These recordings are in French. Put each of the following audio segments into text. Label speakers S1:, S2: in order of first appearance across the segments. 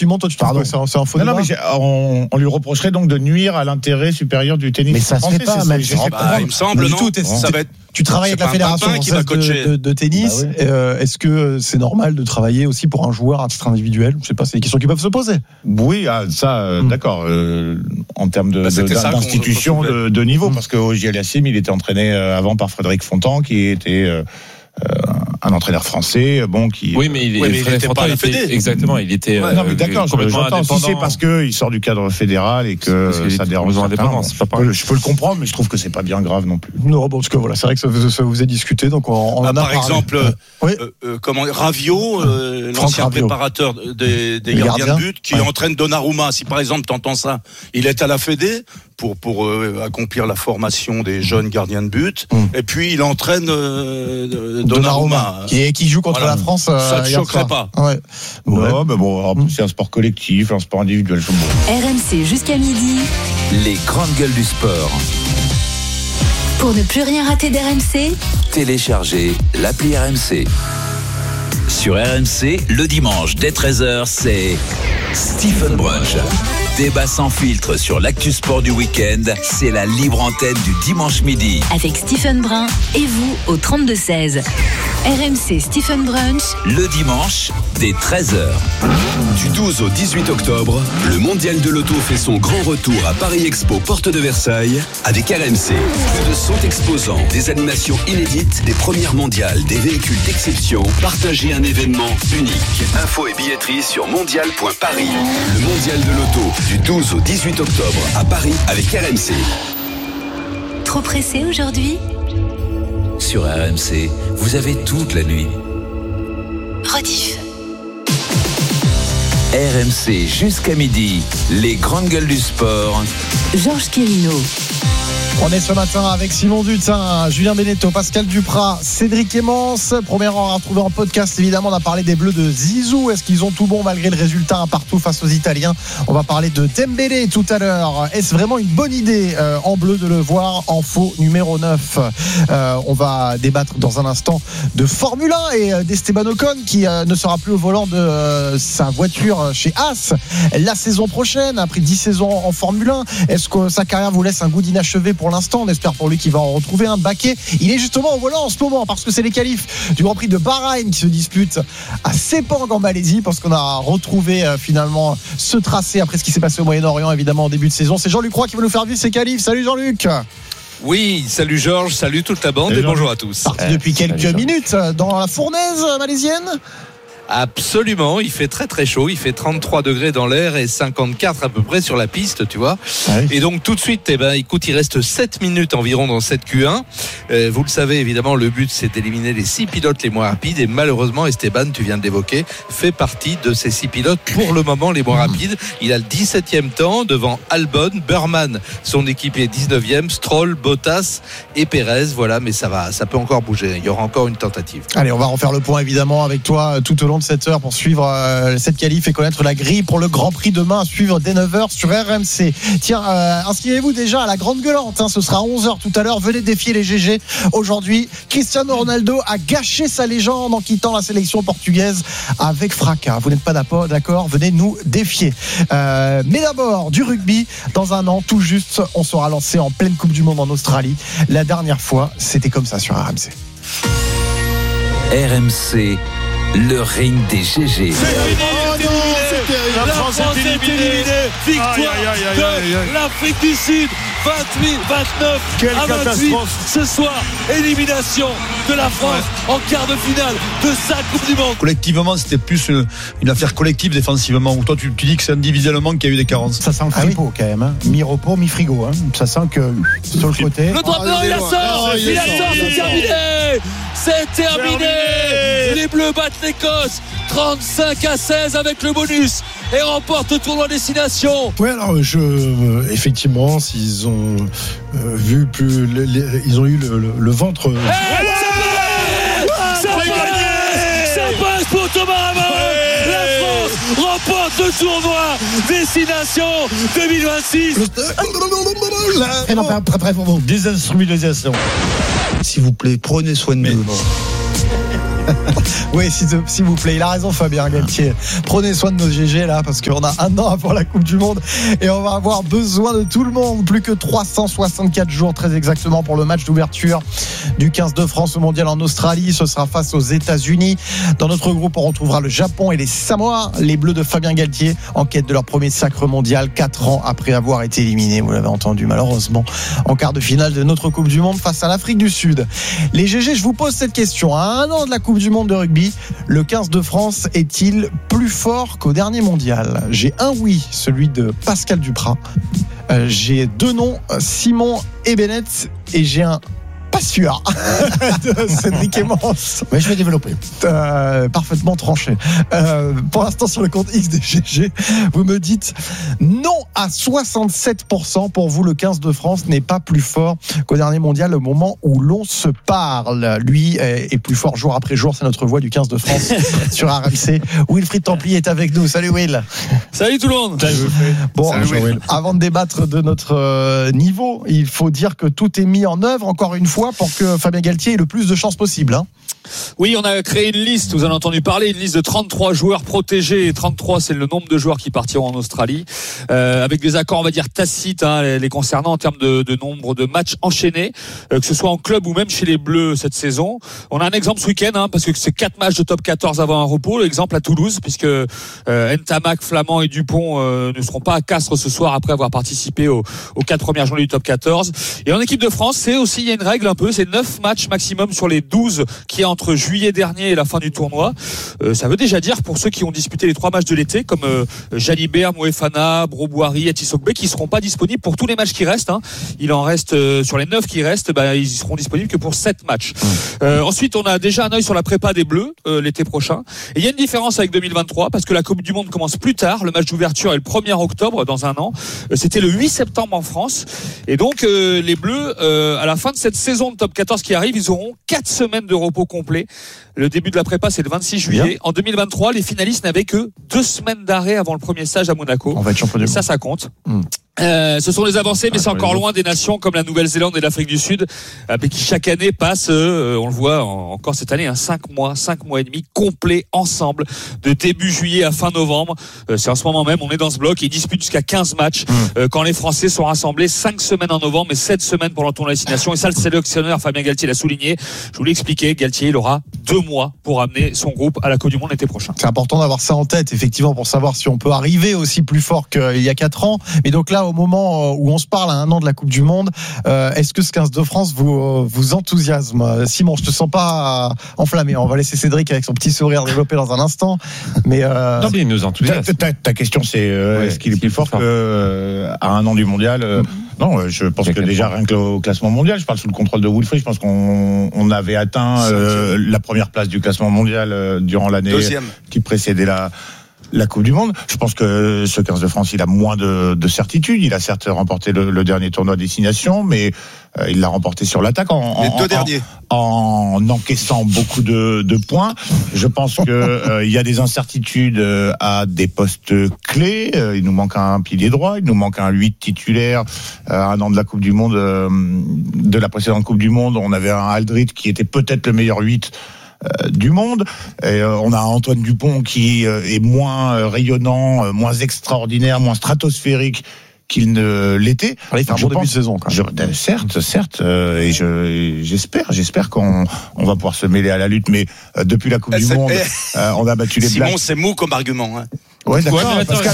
S1: Simon, toi tu trouves que c'est un faux débat?
S2: Non, mais on lui reprocherait donc de nuire à l'intérêt supérieur du tennis.
S1: Mais ça se fait pas, même.
S3: Il me semble, non.
S1: Ça va être. Tu travailles avec la fédération française de tennis. Bah oui. Est-ce que c'est normal de travailler aussi pour un joueur à titre individuel? Je sais pas, c'est des questions qui peuvent se poser.
S2: Oui, d'accord. En termes d'institution de niveau, parce qu'au JLACIM, il était entraîné avant par Frédéric Fontan, qui était un entraîneur français, qui.
S4: Oui, mais il était pas à la Fédé. Exactement, il était.
S2: Non, mais d'accord, j'entends. Si c'est parce que il sort du cadre fédéral et que ça dérange certains, je peux le comprendre, mais je trouve que c'est pas bien grave non plus.
S1: Non, bon, en tout cas, voilà, c'est vrai que ça vous est discuté, donc on en a
S3: par
S1: parlé.
S3: exemple, Raviot, l'ancien préparateur des gardiens de but, qui entraîne Donnarumma. Si par exemple t'entends ça, il est à la Fédé pour accomplir la formation des jeunes gardiens de but, et puis il entraîne Donnarumma
S1: qui joue contre la France.
S3: Ça ne choquerait pas.
S1: Ouais.
S2: Non, mais bon, c'est un sport collectif, un sport individuel.
S5: RMC jusqu'à midi.
S6: Les grandes gueules du sport.
S5: Pour ne plus rien rater d'RMC,
S6: Téléchargez l'appli RMC. Sur RMC, le dimanche dès 13h, c'est Stephen Brunch. Débat sans filtre sur l'actu sport du week-end, c'est la libre antenne du dimanche midi.
S5: Avec Stephen Brun et vous au 32-16. RMC Stephen Brunch.
S6: Le dimanche, dès 13h.
S7: Du 12 au 18 octobre, le mondial de l'auto fait son grand retour à Paris Expo, porte de Versailles, avec RMC. Plus de 100 exposants, des animations inédites, des premières mondiales, des véhicules d'exception. Partagez un événement unique. Infos et billetterie sur mondial.paris. Le mondial de l'auto, du 12 au 18 octobre, à Paris, avec RMC.
S5: Trop pressé aujourd'hui ?
S6: Sur RMC, vous avez toute la nuit.
S5: Rediff.
S6: RMC jusqu'à midi, les grandes gueules du sport.
S5: Georges Quérino.
S1: On est ce matin avec Simon Dutin, Julien Beneteau, Pascal Duprat, Cédric Emmence. Premier rang à retrouver en podcast, évidemment. On a parlé des Bleus de Zizou. Est-ce qu'ils ont tout bon malgré le résultat un partout face aux Italiens? On va parler de Dembélé tout à l'heure. Est-ce vraiment une bonne idée en bleu de le voir en faux numéro 9? On va débattre dans un instant de Formule 1 et d'Esteban Ocon qui ne sera plus au volant de sa voiture chez Haas la saison prochaine, après 10 saisons en Formule 1. Est-ce que sa carrière vous laisse un goût d'inachevé pour l'instant? On espère pour lui qu'il va en retrouver un. Baquet, il est justement au volant en ce moment parce que c'est les qualifs du Grand Prix de Bahreïn qui se disputent à Sepang en Malaisie, parce qu'on a retrouvé finalement ce tracé après ce qui s'est passé au Moyen-Orient, évidemment en début de saison. C'est Jean-Luc Roy qui va nous faire vivre ces qualifs. Salut Jean-Luc.
S4: Oui, salut Georges, salut toute la bande et bonjour à tous.
S1: Parti depuis quelques minutes dans la fournaise malaisienne.
S4: Absolument, il fait très très chaud, il fait 33 degrés dans l'air et 54 à peu près sur la piste, tu vois. Oui. Et donc tout de suite, écoute, il reste 7 minutes environ dans cette Q1. Vous le savez évidemment, le but c'est d'éliminer les 6 pilotes les moins rapides et malheureusement Esteban, tu viens de l'évoquer, fait partie de ces 6 pilotes pour le moment les moins rapides. Il a le 17e temps devant Albon, Burman, son équipier 19e, Stroll, Bottas et Perez, voilà, mais ça peut encore bouger, il y aura encore une tentative.
S1: Allez, on va refaire le point évidemment avec toi tout au long de cette heure pour suivre cette qualif et connaître la grille pour le Grand Prix demain à suivre dès 9h sur RMC. Tiens, inscrivez-vous déjà à la grande gueulante, ce sera 11h tout à l'heure. Venez défier les GG aujourd'hui. Cristiano Ronaldo a gâché sa légende en quittant la sélection portugaise avec fracas. Vous n'êtes pas d'accord? Venez nous défier. Mais d'abord du rugby. Dans un an tout juste, on sera lancé en pleine Coupe du Monde en Australie. La dernière fois, c'était comme ça sur RMC.
S6: RMC, le ring des GG.
S8: C'est fini. La France est éliminée. Victoire de l'Afrique du Sud. 28-29 à 28 ce soir. Élimination de la France en quart de finale de sa Coupe du Monde.
S9: Collectivement, c'était plus une affaire collective défensivement. Où toi, tu dis que c'est individuellement qu'il y a eu des carences.
S2: Ça sent le frigo quand même. Mi-repos, mi-frigo. Ça sent que sur le côté.
S8: Le droit blanc, il la sort. Il la sort, c'est terminé. C'est terminé. Les Bleus battent l'Écosse 35-16 avec le bonus et remportent le tournoi destination.
S10: Oui, alors effectivement, s'ils ont vu plus, ils ont eu le ventre.
S8: Ça passe pour Thomas Ramos. La France remporte le tournoi destination 2026.
S10: Désinstrumentalisation.
S9: S'il vous plaît, prenez soin de nous.
S1: Oui, s'il vous plaît, il a raison Fabien Galtier. Prenez soin de nos GG là, parce qu'on a un an avant la Coupe du Monde et on va avoir besoin de tout le monde. Plus que 364 jours très exactement pour le match d'ouverture du 15 de France au mondial en Australie. Ce sera face aux États-Unis. Dans notre groupe, on retrouvera le Japon et les Samoa, les Bleus de Fabien Galtier, en quête de leur premier sacre mondial 4 ans après avoir été éliminés, vous l'avez entendu malheureusement, en quart de finale de notre Coupe du Monde face à l'Afrique du Sud. Les GG, je vous pose cette question. À un an de la Coupe du Monde de rugby, le 15 de France est-il plus fort qu'au dernier mondial ? J'ai un oui, celui de Pascal Duprat. J'ai 2 noms, Simon et Bennett, et j'ai un pas sûr de Cédric Emmons.
S10: Mais je vais développer.
S1: Parfaitement tranché. Pour l'instant, sur le compte X des GG, vous me dites non à 67%. Pour vous, le 15 de France n'est pas plus fort qu'au dernier mondial au moment où l'on se parle. Lui est plus fort jour après jour. C'est notre voix du 15 de France sur RMC. Wilfried Templier est avec nous. Salut Will.
S11: Salut tout le monde.
S1: Bon, Will. Avant de débattre de notre niveau, il faut dire que tout est mis en œuvre encore une fois pour que Fabien Galtier ait le plus de chances possible.
S11: Oui, on a créé une liste, vous en avez entendu parler, une liste de 33 joueurs protégés, et 33 c'est le nombre de joueurs qui partiront en Australie, avec des accords on va dire tacites les concernant en termes de nombre de matchs enchaînés, que ce soit en club ou même chez les Bleus cette saison. On a un exemple ce week-end, parce que c'est 4 matchs de top 14 avant un repos, l'exemple à Toulouse, puisque Ntamak, Flamand et Dupont ne seront pas à Castres ce soir après avoir participé aux 4 premières journées du top 14. Et en équipe de France, c'est aussi, il y a une règle un peu, c'est 9 matchs maximum sur les 12 qui est entre juillet dernier et la fin du tournoi. Ça veut déjà dire pour ceux qui ont disputé les 3 matchs de l'été, comme Jalibert, Moefana, Broboiry et Tissokbe, qui seront pas disponibles pour tous les matchs qui restent. Il en reste sur les 9 qui restent, ils seront disponibles que pour 7 matchs. Ensuite, on a déjà un œil sur la prépa des Bleus l'été prochain. Et il y a une différence avec 2023 parce que la Coupe du Monde commence plus tard. Le match d'ouverture est le 1er octobre dans un an. C'était le 8 septembre en France. Et donc les Bleus, à la fin de cette saison de top 14 qui arrive, ils auront 4 semaines de repos complet. Le début de la prépa, c'est le 26 juillet. Bien. En 2023, les finalistes n'avaient que 2 semaines d'arrêt avant le premier stage à Monaco.
S1: On va être champion du monde.
S11: Ça compte. Ce sont les avancées, mais c'est encore loin des nations comme la Nouvelle-Zélande et l'Afrique du Sud, qui chaque année passent, on le voit encore cette année, 5 mois et demi complets ensemble, de début juillet à fin novembre. C'est en ce moment même, on est dans ce bloc, et ils disputent jusqu'à 15 matchs, quand les Français sont rassemblés 5 semaines en novembre et 7 semaines pour l'entournoi des destinations. Et ça, le sélectionneur Fabien Galtier l'a souligné. Je vous l'ai expliqué, Galtier, il aura 2 mois pour amener son groupe à la Coupe du Monde l'été prochain.
S1: C'est important d'avoir ça en tête, effectivement, pour savoir si on peut arriver aussi plus fort qu'il y a 4 ans. Mais donc là, au moment où on se parle à un an de la Coupe du Monde, est-ce que ce 15 de France vous enthousiasme ? Simon, je te sens pas enflammé. On va laisser Cédric avec son petit sourire développer dans un instant. Mais
S2: non, mais il nous enthousiasme. Ta question, c'est est-ce qu'il est plus fort qu'à un an du mondial Non, je pense que déjà rien que au classement mondial, je parle sous le contrôle de Wilfried, je pense qu'on avait atteint la première place du classement mondial durant l'année qui précédait la Coupe du Monde. Je pense que ce 15 de France, il a moins de certitude. Il a certes remporté le dernier tournoi destination, mais il l'a remporté sur l'attaque
S3: les 2 derniers.
S2: En encaissant beaucoup de points. Je pense que il y a des incertitudes à des postes clés. Il nous manque un pilier droit, il nous manque un 8 titulaire. À un an de la Coupe du Monde, de la précédente Coupe du Monde, on avait un Aldrit qui était peut-être le meilleur 8 du monde. Et on a Antoine Dupont qui est moins rayonnant, moins extraordinaire, moins stratosphérique qu'il ne l'était.
S1: Il fait un bon début de saison.
S2: Certes, et j'espère qu'on va pouvoir se mêler à la lutte. Mais depuis la Coupe du Monde, on a battu les Blacks.
S3: Simon, c'est mou comme argument.
S2: Ouais, d'accord.
S11: Ouais,
S2: Pascal,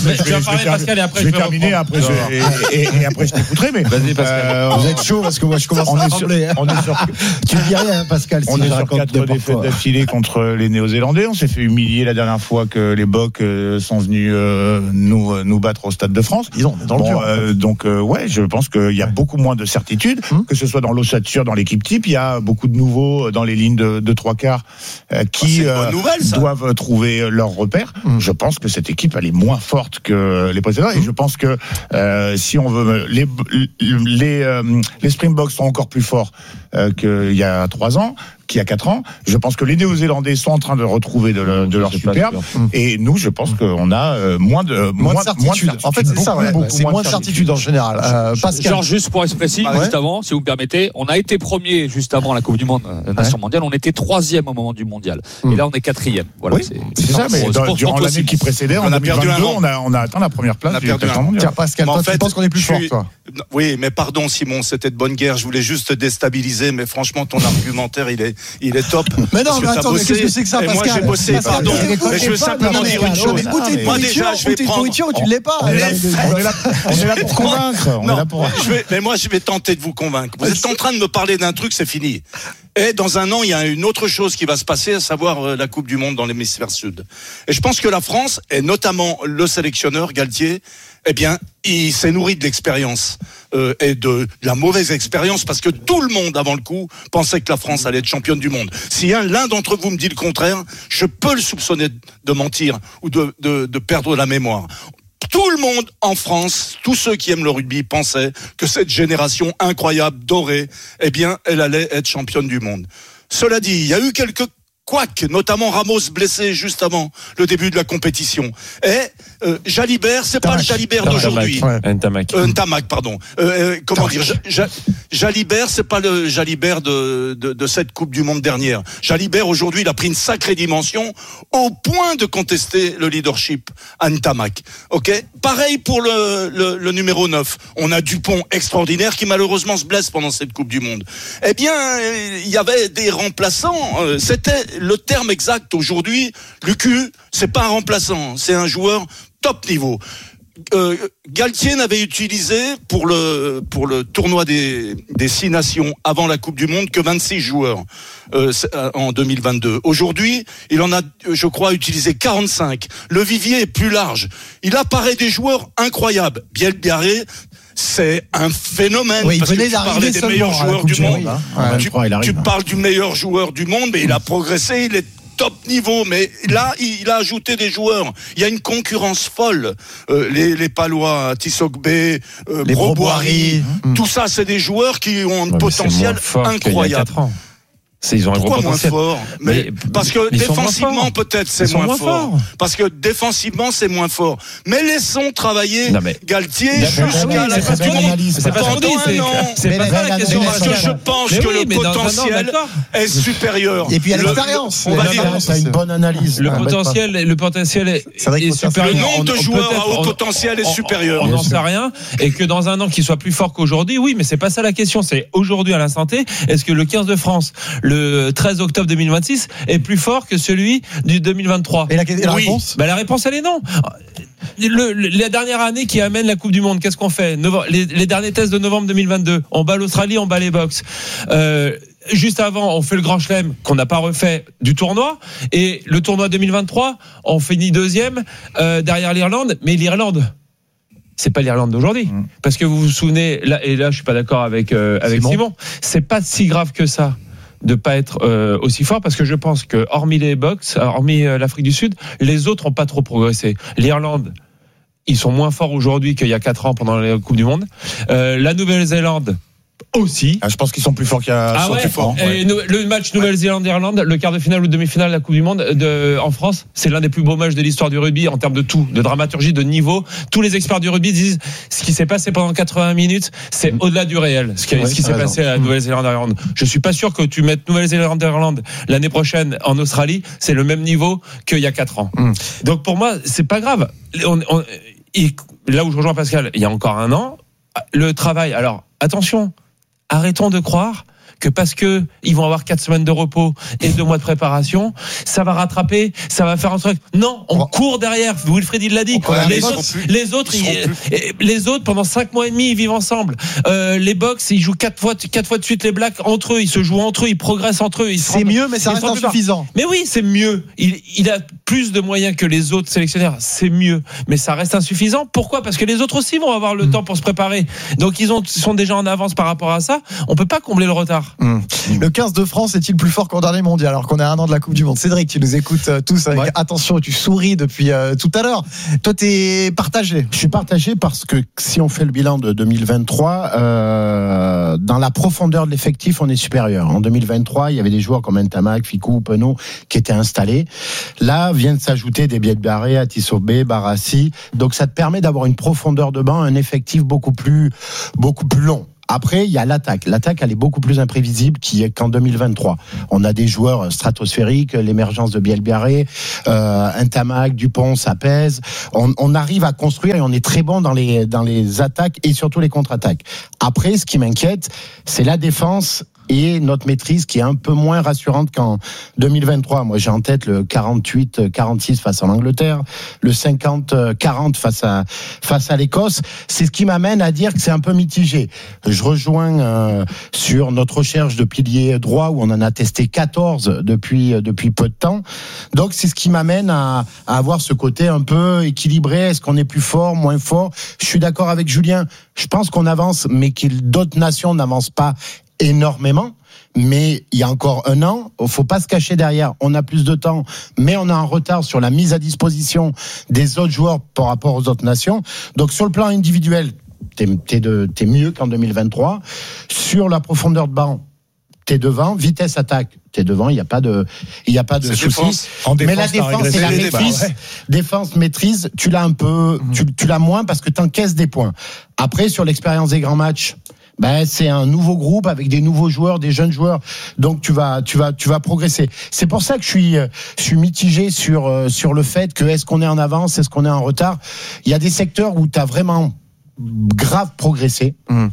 S2: je vais terminer après et après je t'écouterai. Mais
S11: vas-y, Pascal.
S10: Vous êtes chaud parce que moi je commence à trembler. Tu dis rien, Pascal.
S2: On est sur 4 défaites d'affilée contre les Néo-Zélandais. On s'est fait humilier la dernière fois que les Bocs sont venus nous battre au Stade de France.
S1: Ils ont dans le dur.
S2: Donc je pense qu'il y a beaucoup moins de certitude, que ce soit dans l'ossature, dans l'équipe type. Il y a beaucoup de nouveaux dans les lignes de 3 quarts qui doivent trouver leur repère. Je pense que cette équipe elle est moins forte que les précédents et je pense que si on veut les Springboks sont encore plus forts qu'il y a 3 ans, qu'il y a 4 ans. Je pense que les Néo-Zélandais sont en train de retrouver de leur superbe. Et nous, je pense qu'on a moins de
S1: certitude. En fait, c'est ça. C'est moins de certitude en général.
S11: Pascal. Genre, juste pour être précis, juste avant, si vous me permettez, on a été premier juste avant la Coupe du Monde, Nation mondiale. On était 3e au moment du mondial. Et là, on est 4e. Voilà.
S2: C'est ça. Mais durant l'année qui précédait, on a perdu un an. On a atteint la première place.
S1: Tiens, Pascal, toi, tu penses qu'on est plus fort, toi?
S3: Oui, mais pardon, Simon, c'était de bonne guerre. Je voulais juste te déstabiliser, mais franchement, ton argumentaire, il est top.
S1: Mais non, mais attends, qu'est-ce que c'est que ça, Pascal?
S3: Moi, j'ai bossé, pardon. Mais je veux simplement dire une chose.
S1: Moi, déjà, je vais prendre. Tu l'es pas.
S2: On est là pour convaincre.
S3: Mais moi, je vais tenter de vous convaincre. Vous êtes en train de me parler d'un truc, c'est fini. Et dans un an, il y a une autre chose qui va se passer, à savoir la Coupe du Monde dans l'hémisphère sud. Et je pense que la France, et notamment le sélectionneur Galtier, eh bien, il s'est nourri de l'expérience et de la mauvaise expérience, parce que tout le monde, avant le coup, pensait que la France allait être championne du monde. Si l'un d'entre vous me dit le contraire, je peux le soupçonner de mentir ou de perdre la mémoire. Tout le monde en France, tous ceux qui aiment le rugby, pensaient que cette génération incroyable, dorée, eh bien, elle allait être championne du monde. Cela dit, il y a eu quelques couacs, notamment Ramos blessé juste avant le début de la compétition. Et Jalibert, c'est pas le Jalibert d'aujourd'hui. Ntamak, pardon. Comment dire, Jalibert, c'est pas le Jalibert de cette Coupe du Monde dernière. Jalibert, aujourd'hui, il a pris une sacrée dimension au point de contester le leadership à Ntamak. Ok? Pareil pour le numéro 9. On a Dupont extraordinaire qui malheureusement se blesse pendant cette Coupe du Monde. Eh bien, il y avait des remplaçants. C'était le terme exact aujourd'hui. Lucu, c'est pas un remplaçant, c'est un joueur top niveau. Galtier n'avait utilisé pour le tournoi des 6 nations avant la Coupe du Monde que 26 joueurs en 2022. Aujourd'hui, il en a, je crois, utilisé 45. Le vivier est plus large. Il apparaît des joueurs incroyables. Biel Biarré, c'est un phénomène.
S1: Oui,
S3: parce que tu parlais des meilleurs joueurs du monde. Tu parles du meilleur joueur du monde, mais il a progressé, il est top niveau, mais là, il a ajouté des joueurs. Il y a une concurrence folle. Les Palois, Tissot-Bé, Broboiry, tout ça, c'est des joueurs qui ont un potentiel incroyable.
S12: Ils ont
S3: Pourquoi
S12: un gros
S3: moins fort? Mais parce que défensivement, peut-être c'est moins fort. Parce que défensivement, c'est moins fort. Mais laissons travailler Galtier jusqu'à la fin du monde. Pendant un an.
S12: C'est pas ça la question.
S3: Parce que je pense que le potentiel est supérieur.
S1: Et puis à l'expérience.
S3: On va dire,
S10: c'est une bonne analyse.
S12: Le potentiel est supérieur.
S3: Le nombre de joueurs à haut potentiel est supérieur.
S12: On n'en sait rien. Et que dans un an, qu'il soit plus fort qu'aujourd'hui, oui, mais c'est pas ça la question. C'est aujourd'hui à l'instant T, est-ce que le 15 de France, le 13 octobre 2026 est plus fort que celui du 2023?
S1: Et la réponse?
S12: La réponse, elle est non. La dernière année qui amène la Coupe du Monde, qu'est-ce qu'on fait? Les derniers tests de novembre 2022, on bat l'Australie, on bat les Box. Juste avant, on fait le Grand Chelem qu'on n'a pas refait du tournoi, et le tournoi 2023, on finit 2e derrière l'Irlande, mais l'Irlande, c'est pas l'Irlande d'aujourd'hui, parce que vous vous souvenez, là je suis pas d'accord avec Simon, c'est pas si grave que ça de pas être aussi fort, parce que je pense que hormis les Box, hormis l'Afrique du Sud, les autres ont pas trop progressé. L'Irlande, ils sont moins forts aujourd'hui qu'il y a 4 ans pendant la Coupe du Monde. La Nouvelle-Zélande aussi.
S2: Je pense qu'ils sont plus forts qu'il y a.
S12: Plus forts. Et le match Nouvelle-Zélande-Irlande, le quart de finale ou demi-finale de la Coupe du Monde en France, c'est l'un des plus beaux matchs de l'histoire du rugby en termes de tout, de dramaturgie, de niveau. Tous les experts du rugby disent ce qui s'est passé pendant 80 minutes, c'est au-delà du réel. Ce qui s'est passé à Nouvelle-Zélande-Irlande. Je suis pas sûr que tu mettes Nouvelle-Zélande-Irlande l'année prochaine en Australie, c'est le même niveau qu'il y a 4 ans. Donc pour moi, c'est pas grave. Là où je rejoins Pascal, il y a encore un an, le travail. Alors attention. Arrêtons de croire que parce que ils vont avoir 4 semaines de repos et 2 mois de préparation, ça va rattraper, ça va faire un truc. Non, on court derrière. Wilfried, il l'a dit. Les autres, pendant 5 mois et demi, ils vivent ensemble. Les Box, ils jouent 4 fois de suite les Blacks entre eux. Ils se jouent entre eux, ils progressent entre eux.
S1: C'est mieux, mais ça reste insuffisant.
S12: Mais oui, c'est mieux. Il a plus de moyens que les autres sélectionneurs, c'est mieux. Mais ça reste insuffisant. Pourquoi ? Parce que les autres aussi vont avoir le temps pour se préparer. Donc ils sont déjà en avance par rapport à ça. On peut pas combler le retard.
S1: Le 15 de France est-il plus fort qu'au dernier mondial alors qu'on est à un an de la Coupe du Monde ? Cédric, tu nous écoutes tous avec attention, tu souris depuis tout à l'heure. Toi, t'es partagé.
S10: Je suis partagé parce que si on fait le bilan de 2023, dans la profondeur de l'effectif, on est supérieur. En 2023, il y avait des joueurs comme Ntamak, Fickou, Penaud qui étaient installés. Là, viennent s'ajouter des Bielbarré, Atisobé, Barassi. Donc ça te permet d'avoir une profondeur de banc, un effectif beaucoup plus long. Après, il y a l'attaque. L'attaque, elle est beaucoup plus imprévisible qu'en 2023. On a des joueurs stratosphériques, l'émergence de Bielbarré, Ntamak, Dupont, ça pèse. On arrive à construire et on est très bon dans les attaques et surtout les contre-attaques. Après, ce qui m'inquiète, c'est la défense et notre maîtrise qui est un peu moins rassurante qu'en 2023. Moi, j'ai en tête le 48-46 face à l'Angleterre, le 50-40 face à l'Écosse. C'est ce qui m'amène à dire que c'est un peu mitigé. Je rejoins sur notre recherche de pilier droit où on en a testé 14 depuis peu de temps. Donc, c'est ce qui m'amène à avoir ce côté un peu équilibré. Est-ce qu'on est plus fort, moins fort ? Je suis d'accord avec Julien. Je pense qu'on avance, mais que d'autres nations n'avancent pas énormément, mais il y a encore un an, il faut pas se cacher derrière. On a plus de temps, mais on a un retard sur la mise à disposition des autres joueurs par rapport aux autres nations. Donc sur le plan individuel, t'es mieux qu'en 2023. Sur la profondeur de banc, t'es devant. Vitesse attaque, t'es devant. Il y a pas de souci. Mais la défense et la maîtrise, défense maîtrise, tu l'as un peu, tu l'as moins parce que t'encaisses des points. Après sur l'expérience des grands matchs. C'est un nouveau groupe avec des nouveaux joueurs, des jeunes joueurs. Donc tu vas progresser. C'est pour ça que je suis mitigé sur le fait que est-ce qu'on est en avance, est-ce qu'on est en retard. Il y a des secteurs où tu as vraiment grave progressé.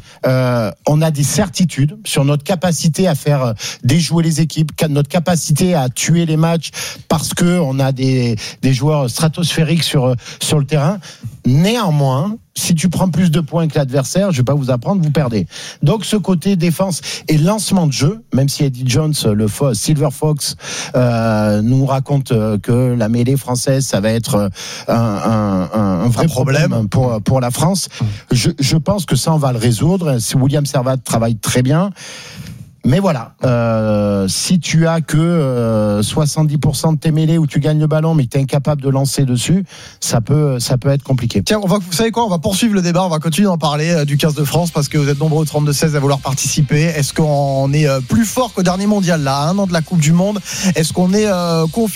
S10: On a des certitudes sur notre capacité à faire déjouer les équipes, notre capacité à tuer les matchs parce que on a des joueurs stratosphériques sur le terrain. Néanmoins, si tu prends plus de points que l'adversaire, je vais pas vous apprendre, vous perdez. Donc ce côté défense et lancement de jeu, même si Eddie Jones, Silver Fox, nous raconte que la mêlée française, ça va être un vrai problème pour la France. Je pense que ça, on va le résoudre. William Servat travaille très bien. Mais voilà, si tu as que 70% de tes mêlées où tu gagnes le ballon mais que tu es incapable de lancer dessus, ça peut être compliqué.
S1: Tiens, vous savez quoi, on va poursuivre le débat, on va continuer d'en parler du 15 de France parce que vous êtes nombreux au 32-16 à vouloir participer. Est-ce qu'on est plus fort qu'au dernier mondial, là, à un an de la Coupe du Monde ? Est-ce qu'on est confiant ?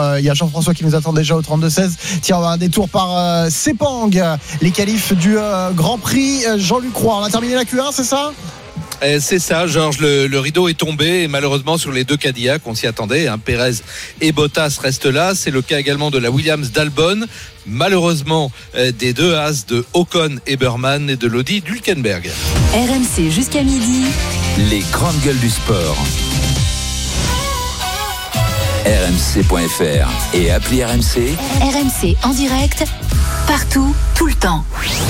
S1: Il y a Jean-François qui nous attend déjà au 32-16. Tiens, on va un détour par Sepang, les qualifs du Grand Prix Jean-Luc Roy. On a terminé la Q1, c'est ça ?
S4: C'est ça, Georges, le rideau est tombé et malheureusement sur les deux Cadillac, on s'y attendait, Pérez et Bottas restent là, c'est le cas également de la Williams d'Albon, malheureusement des deux Haas de Ocon et Burman et de l'Audi d'Hülkenberg.
S5: RMC jusqu'à midi,
S6: les grandes gueules du sport. RMC.fr et appli RMC.
S5: RMC en direct, partout, tout le temps.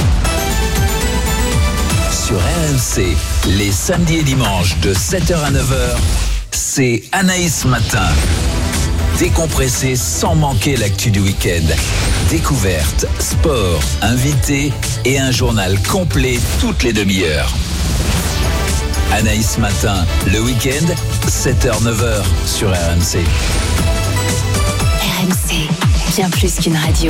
S6: Sur RMC, les samedis et dimanches de 7h à 9h, c'est Anaïs Matin. Décompressé sans manquer l'actu du week-end. Découverte, sport, invités et un journal complet toutes les demi-heures. Anaïs Matin, le week-end, 7h, 9h sur RMC.
S5: RMC, bien plus qu'une radio.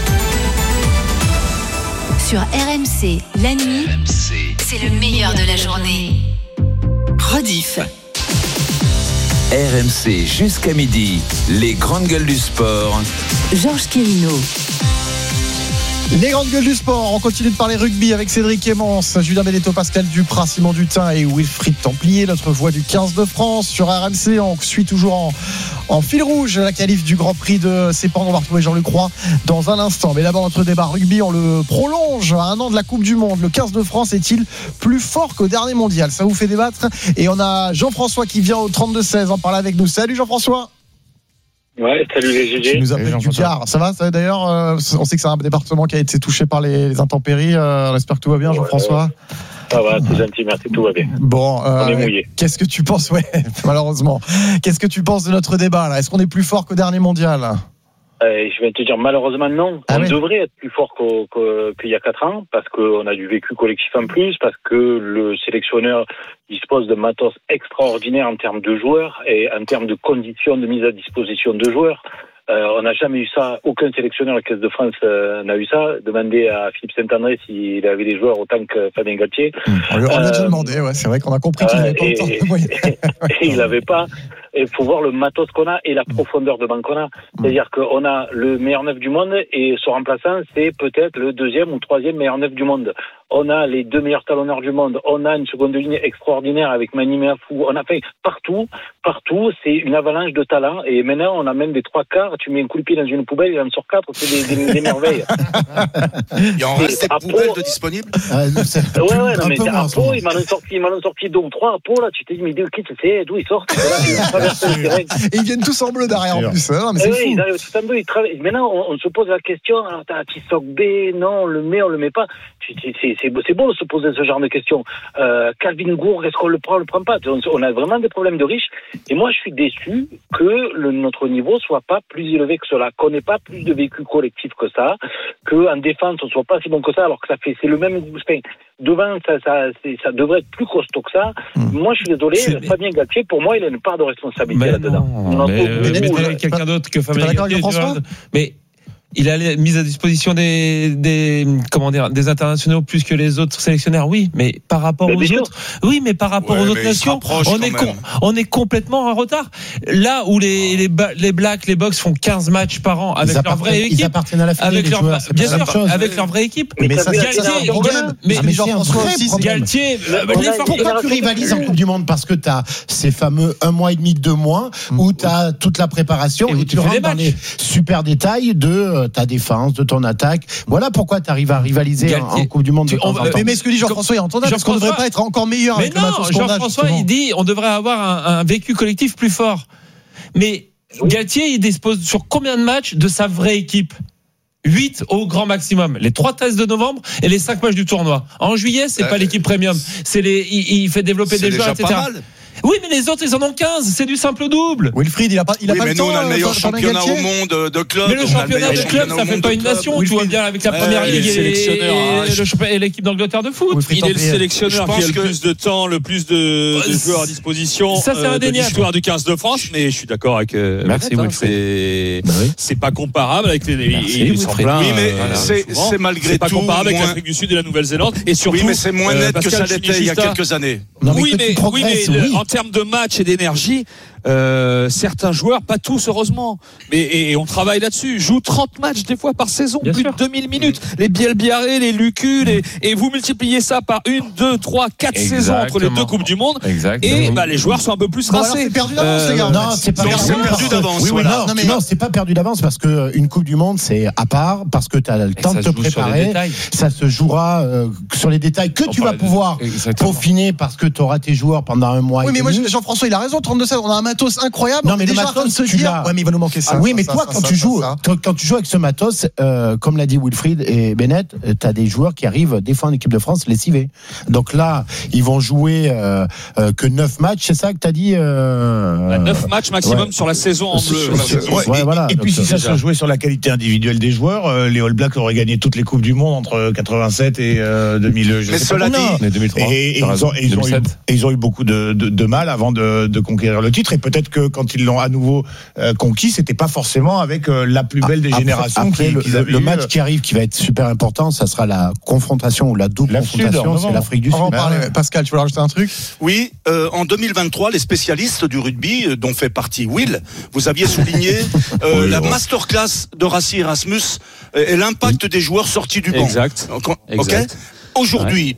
S5: Sur RMC, la nuit, c'est le meilleur de la journée. Rediff.
S6: RMC jusqu'à midi, les grandes gueules du sport.
S5: Georges Quérino.
S1: Les grandes gueules du sport, on continue de parler rugby avec Cédric Emmons, Julien Benetto, Pascal Duprat, Simon Dutin et Wilfried Templier, notre voix du 15 de France. Sur RMC, on suit toujours en fil rouge la qualif du Grand Prix de Sepang. On va retrouver Jean-Luc Roy dans un instant. Mais d'abord, notre débat rugby, on le prolonge à un an de la Coupe du Monde. Le 15 de France est-il plus fort qu'au dernier mondial ? Ça vous fait débattre. Et on a Jean-François qui vient au 32-16 en parler avec nous. Salut Jean-François.
S13: Ouais, salut les GG.
S1: Tu nous appelles du Gard. Ça va d'ailleurs, on sait que c'est un département qui a été touché par les intempéries. On espère que tout va bien, Jean-François.
S13: Ça va, c'est gentil, merci, tout va bien.
S1: Bon,
S13: on est mouillé.
S1: Qu'est-ce que tu penses, malheureusement. Qu'est-ce que tu penses de notre débat là ? Est-ce qu'on est plus fort qu'au dernier mondial ?
S13: Je vais te dire, malheureusement, non. On devrait être plus fort qu'il y a 4 ans, parce qu'on a du vécu collectif en plus, parce que le sélectionneur dispose de matos extraordinaire en termes de joueurs et en termes de conditions de mise à disposition de joueurs. On n'a jamais eu ça. Aucun sélectionneur de la Caisse de France n'a eu ça. Demandez à Philippe Saint-André s'il avait des joueurs autant que Fabien Galtier.
S1: On lui a déjà demandé, c'est vrai qu'on a compris qu'il n'avait pas autant de moyens.
S13: Et il n'avait pas. Il faut voir le matos qu'on a et la profondeur de banc qu'on a. C'est-à-dire qu'on a le meilleur neuf du monde et son remplaçant, c'est peut-être le 2e ou 3e meilleur neuf du monde. On a les 2 meilleurs talonneurs du monde. On a une seconde ligne extraordinaire avec Mani Meafou. On a fait partout, c'est une avalanche de talent. Et maintenant, on a même des 3 quarts. Tu mets un coup de pied dans une poubelle, il en sort 4. C'est des merveilles.
S3: Il en reste des poubelles de disponibles.
S13: Ouais, non, mais à Pau, ils m'en ont sorti 2 ou 3 à Pau, là. Tu t'es dit, mais d'où ils sortent?
S1: Et ils viennent tous en bleu derrière en plus. Non, mais c'est fou.
S13: Ils arrivent tout en bleu, ils travaillent. Maintenant, on se pose la question, alors t'as Tissot B, non, on le met pas. C'est beau de se poser ce genre de questions. Calvin Gourg, est-ce qu'on le prend, on le prend pas? On a vraiment des problèmes de riches. Et moi, je suis déçu que notre niveau soit pas plus élevé que cela, qu'on n'ait pas plus de vécu collectif que ça, qu'en défense, on soit pas si bon que ça, alors que c'est le même Goustin. Devant, ça devrait être plus costaud que ça. Moi, je suis désolé, Fabien Galtier, pour moi, il a une part de responsabilité là-dedans.
S12: Mais quelqu'un d'autre que Fabien Galtier, mais il a mis à disposition des internationaux plus que les autres sélectionneurs, oui, mais par rapport aux autres, par rapport aux autres nations, on est complètement en retard. Là où les Blacks, les Box font 15 matchs par an avec leur vraie équipe,
S10: ils appartiennent à la Fédé,
S12: bien sûr, avec leur vraie équipe.
S10: Mais ça, Galtier, pourquoi tu rivalises en Coupe du Monde? Parce que t'as ces fameux 1 mois et demi, 2 mois où t'as toute la préparation et tu rentres dans les super détails de ta défense, de ton attaque. Voilà pourquoi tu arrives à rivaliser en Coupe du Monde.
S1: Mais ce que dit Jean-François est entendable, parce qu'on ne devrait pas être encore meilleur.
S12: Mais non, Jean-François, il dit on devrait avoir un vécu collectif plus fort. Mais Galtier, il dispose sur combien de matchs de sa vraie équipe? 8 au grand maximum. Les 3 tests de novembre et les 5 matchs du tournoi. En juillet, c'est pas l'équipe premium. Il fait développer des joueurs, etc. Oui, mais les autres, ils en ont 15. C'est du simple double.
S1: Wilfried, il a pas le temps.
S3: Mais nous, on a le meilleur championnat au monde de club.
S12: Mais le championnat de club, ça fait pas une nation. Tu vois bien avec la première ligue et l'équipe d'Angleterre de foot.
S11: Il est le sélectionneur qui a le plus de temps, le plus de joueurs à disposition.
S12: Ça, c'est indéniable.
S11: L'histoire du 15 de France, mais je suis d'accord avec.
S12: Merci,
S11: c'est pas comparable avec les.
S3: Oui, mais c'est malgré tout.
S11: C'est pas comparable avec l'Afrique du Sud et la Nouvelle-Zélande. Et surtout.
S3: Oui, mais c'est moins net que ça l'était il y a quelques années.
S11: Oui, mais en termes de match et d'énergie, certains joueurs, pas tous heureusement, et on travaille là-dessus, jouent 30 matchs des fois par saison, plus de 2000 minutes. Les Bielbiarré, les Lucu, et vous multipliez ça par 1, 2, 3, 4 saisons entre les 2 Coupes du Monde, et les joueurs sont un peu plus rincés.
S1: C'est perdu d'avance, les gars.
S10: Non, c'est pas perdu d'avance. Non, c'est pas perdu d'avance parce que une Coupe du Monde, c'est à part, parce que tu as le temps de te préparer. Ça se jouera sur les détails que tu vas pouvoir peaufiner parce que tu auras tes joueurs pendant 1 mois.
S1: Oui, mais moi, Jean-François, il a raison. 32-16, on a un matos incroyable.
S10: Non, mais le matos,
S1: tu l'as. Ouais, mais il va nous manquer ça.
S10: Oui, mais toi, quand tu joues avec ce matos, comme l'a dit Wilfried et Bennett, tu as des joueurs qui arrivent des fois en équipe de France lessivés. Donc là, ils vont jouer que 9 matchs, c'est ça que tu as dit
S11: 9 matchs maximum sur la saison en bleu.
S2: Et puis si ça se jouait sur la qualité individuelle des joueurs, les All Blacks auraient gagné toutes les Coupes du Monde entre 87 et 2000.
S3: Mais cela dit,
S2: 2003. Et ils ont eu beaucoup de mal avant de conquérir le titre. Et peut-être que quand ils l'ont à nouveau conquis, c'était pas forcément avec la plus belle des générations.
S10: Après, le match qui arrive, qui va être super important, ça sera la confrontation ou la double confrontation, c'est l'Afrique du Sud.
S1: On va en parler. Pascal, tu veux rajouter un truc?
S3: Oui, en 2023, les spécialistes du rugby, dont fait partie Will, vous aviez souligné la masterclass de Rassi Erasmus et l'impact des joueurs sortis du banc.
S11: Exact.
S3: Ok. Aujourd'hui,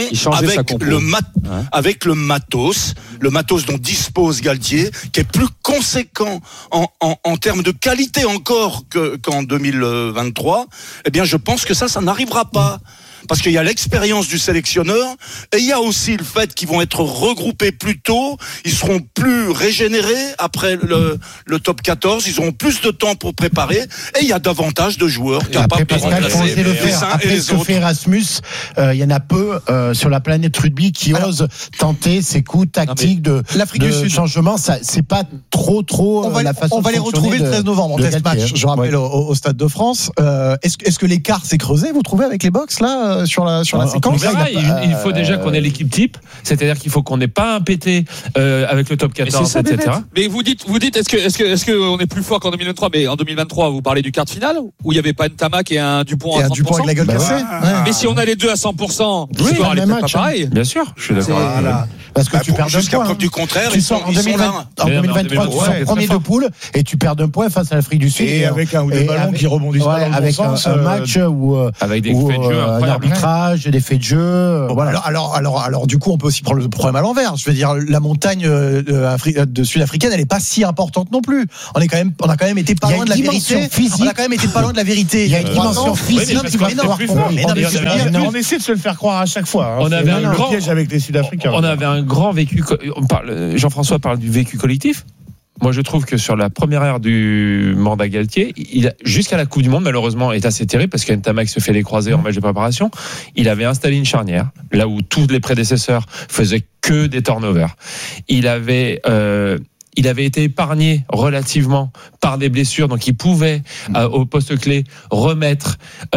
S3: avec le matos dont dispose Galtier, qui est plus conséquent en termes de qualité encore qu'en 2023, eh bien, je pense que ça n'arrivera pas. parce qu'il y a l'expérience du sélectionneur et il y a aussi le fait qu'ils vont être regroupés plus tôt, ils seront plus régénérés après le top 14, ils auront plus de temps pour préparer et il y a davantage de joueurs capables de remplacer les uns et les autres.
S10: Erasmus, il y en a peu sur la planète rugby qui osent tenter ces coups tactiques de changement. Ça, c'est pas trop la façon.
S1: On va les retrouver le 13 novembre en test match. Je rappelle au Stade de France. Est-ce que l'écart s'est creusé, vous trouvez, avec les box là sur la séquence?
S12: Il faut déjà qu'on ait l'équipe type, c'est-à-dire qu'il faut qu'on n'ait pas un PT avec le top 14, etc.
S11: Mais vous dites, est-ce qu'on est plus fort qu'en 2023? Mais en 2023, vous parlez du quart de finale où il y avait pas Ntamak et un Dupont à 30%.
S1: Dupont avec la gueule cassée.
S11: Mais si on a les deux à 100%, l'histoire n'est pas pareil.
S12: Bien sûr, je suis d'accord.
S10: Parce que tu perds
S3: jusqu'à
S10: d'un point.
S3: Preuve du contraire,
S10: tu sors en 2023, tu sors premier de poule et tu perds d'un point face à l'Afrique du Sud.
S2: Et avec un ou deux ballons qui rebondissent pas dans le bon sens.
S10: Avec un match où
S12: avec des faits de jeu,
S10: un arbitrage, des faits de jeu.
S1: Voilà. Alors, du coup, on peut aussi prendre le problème à l'envers. Je veux dire, la montagne sud-africaine, elle est pas si importante non plus. On a quand même été pas loin de la vérité. On a quand même été pas loin de la vérité.
S10: Il y a une dimension physique qui va falloir
S2: on essaie de se le faire croire à chaque fois.
S12: On avait un
S2: grand piège avec les Sud-Africains.
S12: On avait un grand vécu. Jean-François parle du vécu collectif. Moi, je trouve que sur la première ère du mandat Galtier, jusqu'à la Coupe du Monde, malheureusement, est assez terrible parce qu'Ntamak se fait les croisés en match de préparation. Il avait installé une charnière, là où tous les prédécesseurs faisaient que des turnovers. Il avait été épargné relativement par des blessures, donc il pouvait, au poste clé, remettre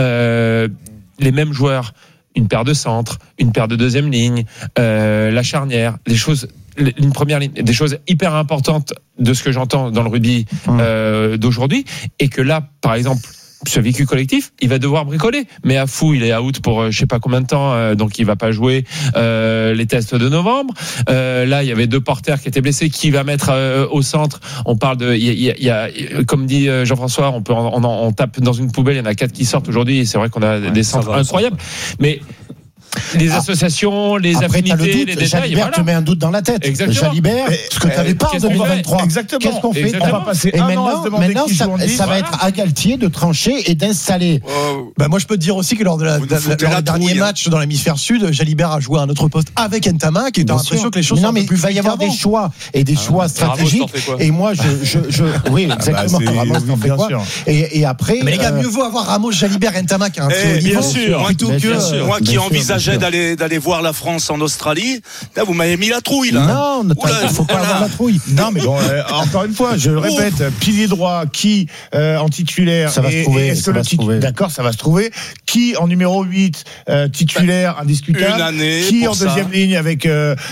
S12: les mêmes joueurs, une paire de centres, une paire de deuxième ligne, la charnière, une première ligne, des choses hyper importantes de ce que j'entends dans le rugby d'aujourd'hui, et que là, par exemple, ce vécu collectif, il va devoir bricoler. Mais Afou, il est out pour je sais pas combien de temps, donc il va pas jouer les tests de novembre. Là, il y avait deux porteurs qui étaient blessés. Qui va mettre au centre? On parle de, il y a, comme dit Jean-François, on tape dans une poubelle. Il y en a 4 qui sortent aujourd'hui. Et c'est vrai qu'on a des centres incroyables. Mais les associations, les affinités, les détails.
S10: Jalibert te met un doute dans la tête.
S12: Exactement.
S10: Jalibert, ce que tu n'avais pas en 2023.
S2: Exactement.
S10: Qu'est-ce qu'on fait?
S2: On va passer un an à se demander qui joue en 10.
S10: Ça va être à Galtier de trancher et d'installer.
S1: Moi, je peux te dire aussi que lors de le dernier match dans l'hémisphère sud, Jalibert a joué à un autre poste avec Ntamak et t'as l'impression que les choses sont un peu plus.
S10: Il va y avoir des choix et des choix stratégiques. Et moi, oui, exactement. Ramos t'en fait quoi? Et après.
S1: Mais les gars, mieux vaut avoir Ramos, Jalibert, Ntamak à un très haut niveau.
S3: Bien sûr. Moi qui envisageais d'aller voir la France en Australie, là, vous m'avez mis la trouille, là.
S10: Non, il faut pas avoir la trouille.
S2: Non, mais bon, encore une fois, je le répète, pilier droit, qui en titulaire?
S10: Ça va se trouver.
S2: D'accord, ça va se trouver. Qui en numéro 8, titulaire, indiscutable?
S3: Une année.
S2: Qui en deuxième ligne avec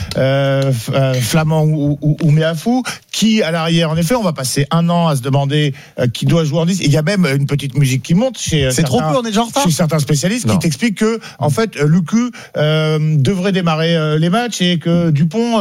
S2: Flamand ou Meafou? Qui à l'arrière? En effet, on va passer un an à se demander qui doit jouer en 10. Il y a même une petite musique qui monte chez
S1: trop peu, on est déjà en retard.
S2: Chez certains spécialistes qui t'expliquent que, en fait, Lucu devrait démarrer les matchs et que Dupont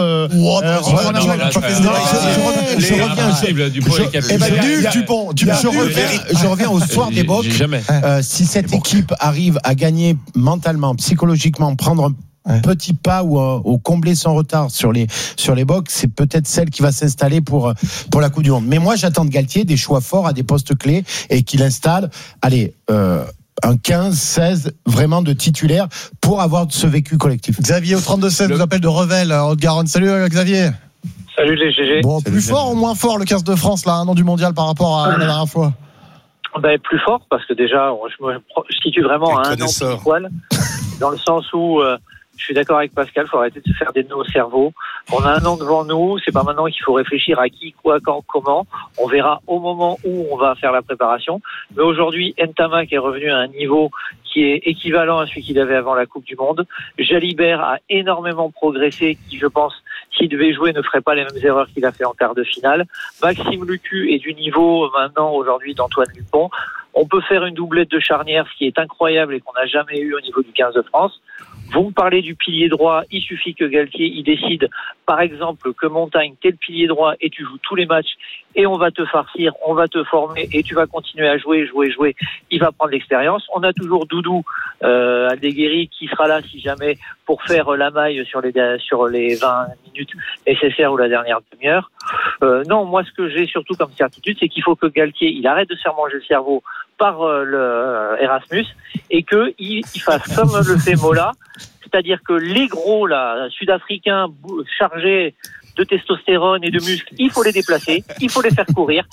S10: je reviens au soir des bocs. Si cette équipe arrive à gagner mentalement, psychologiquement, prendre un petit pas ou combler son retard sur les box, c'est peut-être celle qui va s'installer pour la Coupe du Monde. Mais moi, j'attends de Galtier des choix forts à des postes clés et qu'il installe un 15-16 vraiment de titulaires pour avoir ce vécu collectif.
S1: Xavier au 32-16 vous appelle de Revel, Haute-Garonne. Salut Xavier.
S13: Salut les GG.
S1: Bon, plus fort ou moins fort le 15 de France là, un an du mondial par rapport à la dernière fois?
S13: Plus fort parce que déjà je situe vraiment à un an pile poil, dans le sens où je suis d'accord avec Pascal, il faut arrêter de se faire des nœuds au cerveau. On a un an devant nous, c'est pas maintenant qu'il faut réfléchir à qui, quoi, quand, comment. On verra au moment où on va faire la préparation. Mais aujourd'hui, Ntamak est revenu à un niveau qui est équivalent à celui qu'il avait avant la Coupe du Monde. Jalibert a énormément progressé, qui, je pense, s'il devait jouer, ne ferait pas les mêmes erreurs qu'il a fait en quart de finale. Maxime Lucu est du niveau, maintenant, aujourd'hui, d'Antoine Dupont. On peut faire une doublette de charnière, ce qui est incroyable et qu'on n'a jamais eu au niveau du 15 de France. Vous me parlez du pilier droit, il suffit que Galtier il décide, par exemple, que Montagne, t'es le pilier droit et tu joues tous les matchs et on va te farcir, on va te former et tu vas continuer à jouer. Il va prendre l'expérience. On a toujours Doudou Aldeguerri qui sera là si jamais pour faire la maille sur les 20 minutes nécessaires ou la dernière demi-heure. Non, moi ce que j'ai surtout comme certitude, c'est qu'il faut que Galtier il arrête de se faire manger le cerveau par le Erasmus et qu'il fasse comme le fait Mola, c'est-à-dire que les gros là, sud-africains chargés de testostérone et de muscles, il faut les déplacer, il faut les faire courir,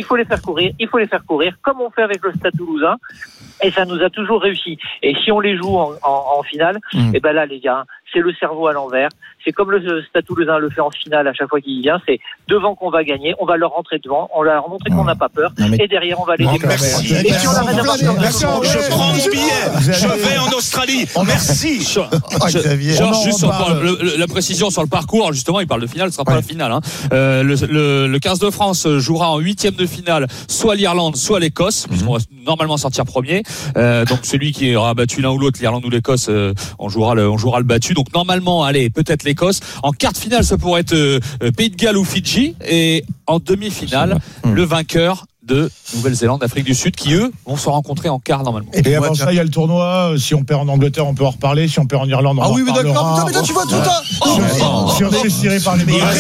S13: comme on fait avec le Stade Toulousain, et ça nous a toujours réussi. Et si on les joue en finale, et ben là les gars, c'est le cerveau à l'envers. C'est comme le Stade Toulousain le fait en finale à chaque fois qu'il vient, c'est devant qu'on va gagner, on va leur rentrer devant, on leur montrer qu'on n'a pas peur, et derrière on va les déplacer. Et si on arrête d'avoir peur,
S3: je prends mon billet, je vais en Australie. Merci.
S11: Georges, juste la précision sur le parcours, justement, il parle de finale, ce sera pas la finale. Hein. Le 15 de France jouera en 8e de finale, soit l'Irlande, soit l'Écosse. Ils vont normalement sortir premier. Donc celui qui aura battu l'un ou l'autre, l'Irlande ou l'Écosse, on jouera le battu. Donc normalement, allez, peut-être l'Écosse. En quart de finale, ça pourrait être Pays de Galles ou Fidji. Et en demi-finale, le vainqueur de Nouvelle-Zélande, Afrique du Sud, qui eux vont se rencontrer en quart normalement.
S2: Et avant ça, il y a le tournoi. Si on perd en Angleterre, on peut en reparler. Si on perd en Irlande, on en reparlera. Ah oui, mais d'accord. Mais toi, tu vois tout ça. Si on se fait tirer par les meilleurs.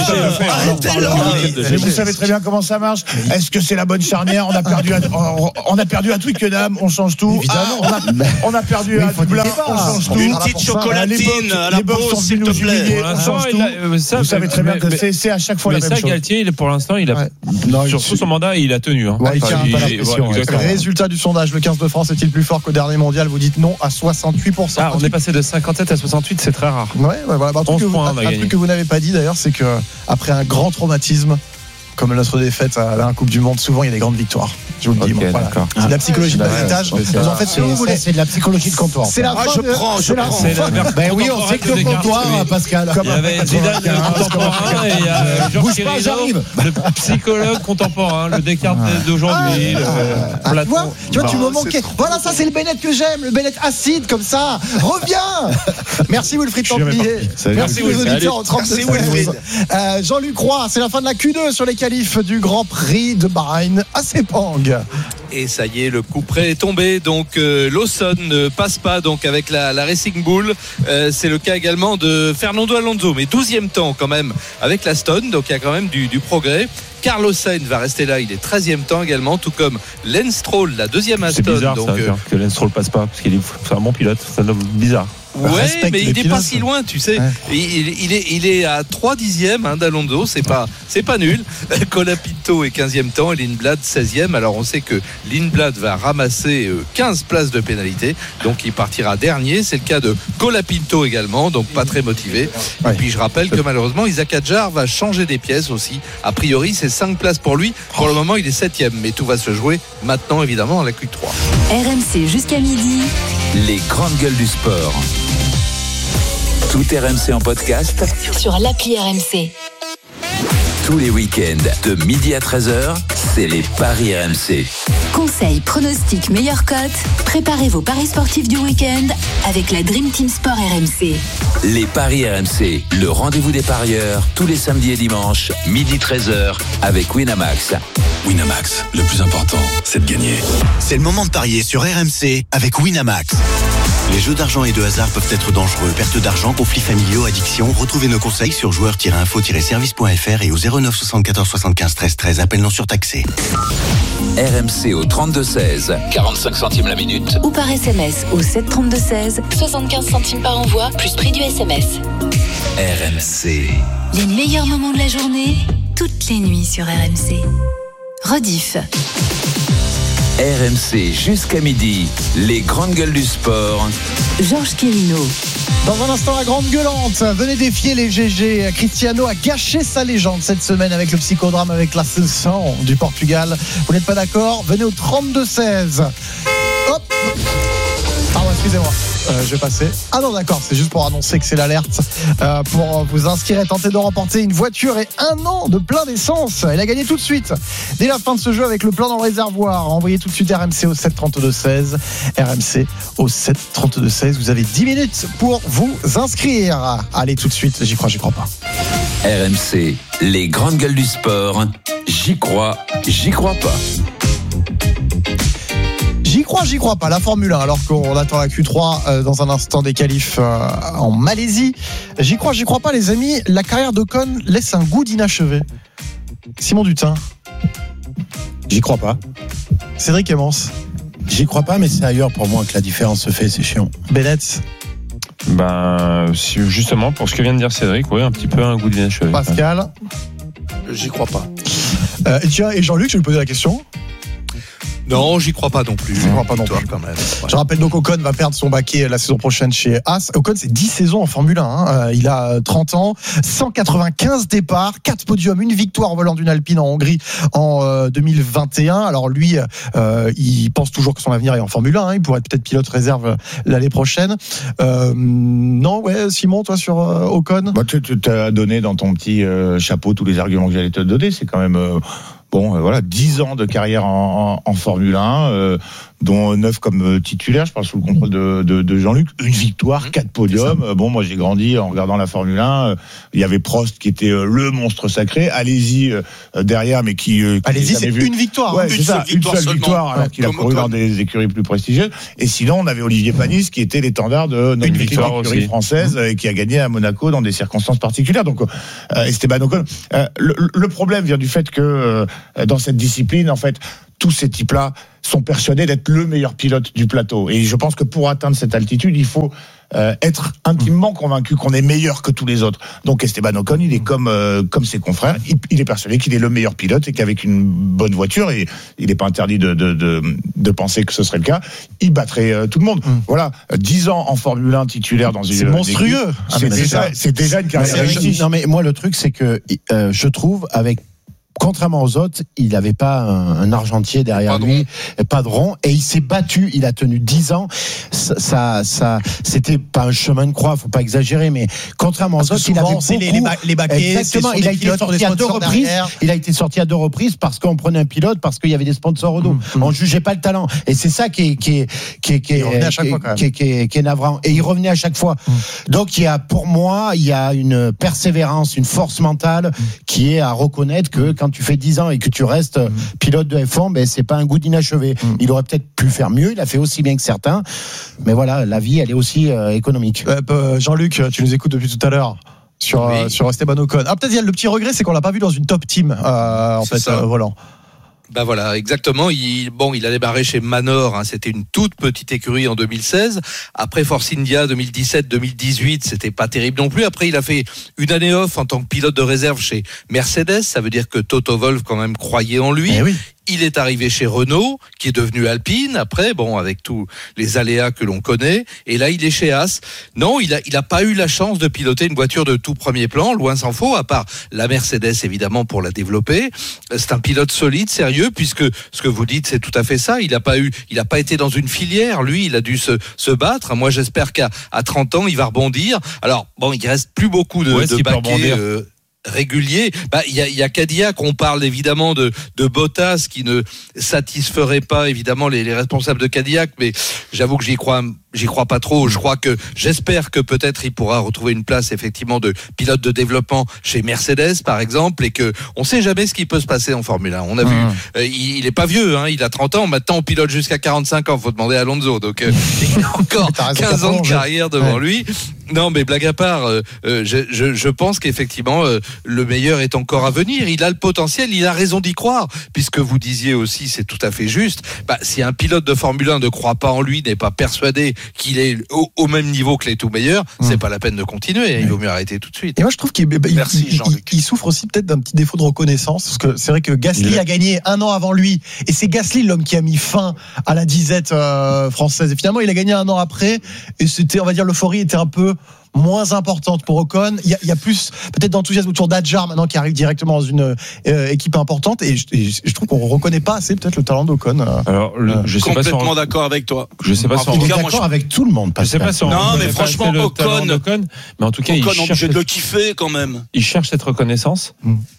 S2: Mais vous savez très bien comment ça marche. Est-ce que c'est la bonne charnière? On a perdu à Twickenham, on change tout. Évidemment. On a perdu à Dublin, on change tout.
S3: Une petite chocolatine à la pause, s'il te plaît.
S2: On change tout. Vous savez très bien que c'est à chaque fois la même chose.
S12: Mais ça, Galtier, pour l'instant, il a sur tout son mandat, il a tenu.
S1: Résultat du sondage, le 15 de France est-il plus fort qu'au dernier mondial? Vous dites non à 68%.
S12: On est passé de 57 à 68, c'est très rare.
S1: Voilà. Un truc que vous n'avez pas dit d'ailleurs, c'est que après un grand traumatisme comme notre défaite à la Coupe du Monde, souvent il y a des grandes victoires. Je vous le dis. Voilà. C'est de la psychologie de bas étage. En fait,
S10: c'est de la psychologie de comptoir.
S1: C'est la fin.
S3: Je prends.
S10: Ben oui, on sait que le comptoir, Pascal.
S12: Il y avait Zidane contemporain et il y a Georges Quirino, le psychologue contemporain, le Descartes d'aujourd'hui.
S1: Tu vois, tu me manquais. Voilà, ça c'est le Bennett que j'aime, le Bennett acide comme ça. Reviens. Merci Wilfried Templier. Merci aux auditeurs en 32. Jean-Luc Roy, c'est la fin de la Q2 sur les qualifs du Grand Prix de Bahreïn à Sepang.
S4: Et ça y est, le coup près est tombé. Donc Lawson ne passe pas donc avec la Racing Bull. C'est le cas également de Fernando Alonso, mais 12e temps quand même avec l'Aston. Donc il y a quand même du progrès. Carlos Sainz va rester là, il est 13e temps également, tout comme Lance Stroll, la deuxième Aston.
S12: C'est bizarre donc, ça, que Lance Stroll passe pas, parce qu'il est un bon pilote, c'est bizarre.
S4: Ouais, mais il n'est pas si loin, tu sais. Ouais. Il est à 3 dixièmes d'Alonso, c'est pas nul. Colapinto est 15e temps et Lindblad 16e. Alors on sait que Lindblad va ramasser 15 places de pénalité, donc il partira dernier. C'est le cas de Colapinto également, donc pas très motivé. Et puis je rappelle que malheureusement Isaac Hadjar va changer des pièces aussi. A priori c'est 5 places pour lui. Pour le moment il est 7e, mais tout va se jouer maintenant évidemment dans la Q3.
S5: RMC jusqu'à midi.
S6: Les grandes gueules du sport. Tout RMC en podcast
S5: sur l'appli RMC.
S6: Tous les week-ends de midi à 13h, c'est les paris RMC.
S5: Conseils, pronostics, meilleures cotes. Préparez vos paris sportifs du week-end avec la Dream Team Sport RMC.
S6: Les paris RMC, le rendez-vous des parieurs, tous les samedis et dimanches, midi 13h, avec Winamax.
S7: Winamax, le plus important, c'est de gagner.
S14: C'est le moment de parier sur RMC avec Winamax. Les jeux d'argent et de hasard peuvent être dangereux. Perte d'argent, conflits familiaux, addiction. Retrouvez nos conseils sur joueurs-info-service.fr et au 09 74 75 13 13. Appel non surtaxé.
S6: RMC au 32-16, 45 centimes la minute.
S5: Ou par SMS au 732-16, 75 centimes par envoi, plus prix du SMS.
S6: RMC.
S5: Les meilleurs moments de la journée, toutes les nuits sur RMC. Rediff.
S6: RMC jusqu'à midi, les grandes gueules du sport.
S5: Georges Quirino.
S1: Dans un instant, la grande gueulante. Venez défier les GG. Cristiano a gâché sa légende cette semaine avec le psychodrame avec la Seleção du Portugal. Vous n'êtes pas d'accord? Venez au 32-16. Hop. Pardon, excusez-moi. Je vais passer. Ah non, d'accord, c'est juste pour annoncer que c'est l'alerte pour vous inscrire et tenter de remporter une voiture et 1 an de plein d'essence. Elle a gagné tout de suite dès la fin de ce jeu avec le plein dans le réservoir. Envoyez tout de suite RMC au 732-16. RMC au 732-16. Vous avez 10 minutes pour vous inscrire. Allez, tout de suite, j'y crois pas.
S6: RMC, les grandes gueules du sport. J'y crois pas.
S1: J'y crois pas. La Formule 1, alors qu'on attend la Q3 dans un instant des qualifs en Malaisie. J'y crois pas, les amis. La carrière d'Ocon laisse un goût d'inachevé. Simon Dutin.
S2: J'y crois pas.
S1: Cédric Emmons.
S10: J'y crois pas, mais c'est ailleurs pour moi que la différence se fait, c'est chiant.
S1: Bennett.
S12: Justement, pour ce que vient de dire Cédric, oui, un petit peu un goût d'inachevé.
S1: Pascal.
S3: J'y crois pas.
S1: Et Jean-Luc, je vais lui poser la question.
S4: Non, j'y crois pas non plus.
S1: J'y crois pas non plus.
S4: Quand même. Ouais.
S1: Je rappelle donc Ocon va perdre son baquet la saison prochaine chez Haas. Ocon, c'est 10 saisons en Formule 1. Il a 30 ans, 195 départs, 4 podiums, une victoire en volant d'une Alpine en Hongrie en 2021. Alors lui, il pense toujours que son avenir est en Formule 1. Il pourrait être peut-être pilote réserve l'année prochaine. Simon, toi sur Ocon.
S2: Tu as donné dans ton petit chapeau tous les arguments que j'allais te donner. C'est quand même... 10 ans de carrière en Formule 1, dont 9 comme titulaire, je parle sous le contrôle de Jean-Luc, une victoire, 4 podiums. Moi j'ai grandi en regardant la Formule 1, il y avait Prost qui était le monstre sacré, allez-y derrière, mais qui
S1: allez-y, c'est une victoire.
S2: Ouais, une seule victoire alors qu'il a couru dans des écuries plus prestigieuses. Et sinon, on avait Olivier Panis qui était l'étendard de notre écurie française et qui a gagné à Monaco dans des circonstances particulières. Donc Esteban Ocon, le problème vient du fait que dans cette discipline, en fait, tous ces types-là sont persuadés d'être le meilleur pilote du plateau. Et je pense que pour atteindre cette altitude, il faut être intimement convaincu qu'on est meilleur que tous les autres. Donc Esteban Ocon, il est comme ses confrères, il est persuadé qu'il est le meilleur pilote et qu'avec une bonne voiture, et il n'est pas interdit de penser que ce serait le cas, il battrait tout le monde. Voilà, 10 ans en Formule 1 titulaire dans une...
S1: C'est monstrueux.
S2: C'est déjà une carrière réussie.
S10: Non mais moi le truc c'est que je trouve contrairement aux autres, il n'avait pas un argentier derrière lui, pas de rond, et il s'est battu, il a tenu 10 ans. Ça, c'était pas un chemin de croix, faut pas exagérer, mais contrairement aux autres, il avait beaucoup...
S1: les baquets,
S10: exactement, il a été sorti à 2 reprises. Il a été sorti à 2 reprises parce qu'on prenait un pilote, parce qu'il y avait des sponsors au dos. On jugeait pas le talent, et c'est ça qui est navrant. Et il revenait à chaque fois. Donc pour moi, il y a une persévérance, une force mentale qui est à reconnaître que quand tu fais 10 ans et que tu restes pilote de F1, c'est pas un goût d'inachevé. Il aurait peut-être pu faire mieux, il a fait aussi bien que certains, mais voilà, la vie elle est aussi économique.
S1: Jean-Luc, tu nous écoutes depuis tout à l'heure sur Esteban Ocon. Peut-être il y a le petit regret, c'est qu'on l'a pas vu dans une top team volant.
S4: Voilà, exactement. Il a démarré chez Manor, c'était une toute petite écurie en 2016. Après Force India 2017-2018, c'était pas terrible non plus. Après, il a fait une année off en tant que pilote de réserve chez Mercedes. Ça veut dire que Toto Wolff quand même croyait en lui.
S1: Oui.
S4: Il est arrivé chez Renault, qui est devenu Alpine, après, avec tous les aléas que l'on connaît. Et là, il est chez Haas. Non, il a pas eu la chance de piloter une voiture de tout premier plan, loin s'en faut, à part la Mercedes, évidemment, pour la développer. C'est un pilote solide, sérieux, puisque ce que vous dites, c'est tout à fait ça. Il a pas été dans une filière. Lui, il a dû se battre. Moi, j'espère qu'à 30 ans, il va rebondir. Alors, il reste plus beaucoup de baquets, régulier. Il y a Cadillac, on parle évidemment de Bottas qui ne satisferait pas évidemment les responsables de Cadillac, mais j'avoue que j'y crois pas trop. J'espère que peut-être il pourra retrouver une place effectivement de pilote de développement chez Mercedes par exemple, et que on sait jamais ce qui peut se passer en Formule 1. On a vu, il est pas vieux, il a 30 ans, maintenant on pilote jusqu'à 45 ans, faut demander à Alonso, donc il a encore 15 ans de carrière devant lui. Non, mais blague à part, je pense qu'effectivement le meilleur est encore à venir. Il a le potentiel, il a raison d'y croire, puisque vous disiez aussi, c'est tout à fait juste. Si un pilote de Formule 1 ne croit pas en lui, n'est pas persuadé qu'il est au même niveau que les tout meilleurs, c'est pas la peine de continuer. Il vaut mieux arrêter tout de suite.
S1: Et moi, je trouve qu'il souffre aussi peut-être d'un petit défaut de reconnaissance, parce que c'est vrai que Gasly a gagné 1 an avant lui, et c'est Gasly l'homme qui a mis fin à la disette française. Et finalement, il a gagné 1 an après, et c'était, on va dire, l'euphorie était un peu moins importante pour Ocon. Il y a plus peut-être d'enthousiasme autour d'Adjar maintenant qui arrive directement dans une équipe importante, et je trouve qu'on reconnaît pas assez peut-être le talent d'Ocon.
S3: Alors je sais pas complètement d'accord avec toi.
S10: Je sais pas si on est d'accord avec tout le monde.
S3: Je sais pas si non, mais franchement Ocon,
S12: mais en tout cas,
S3: Ocon on est obligé de le kiffer quand même.
S12: Il cherche cette reconnaissance.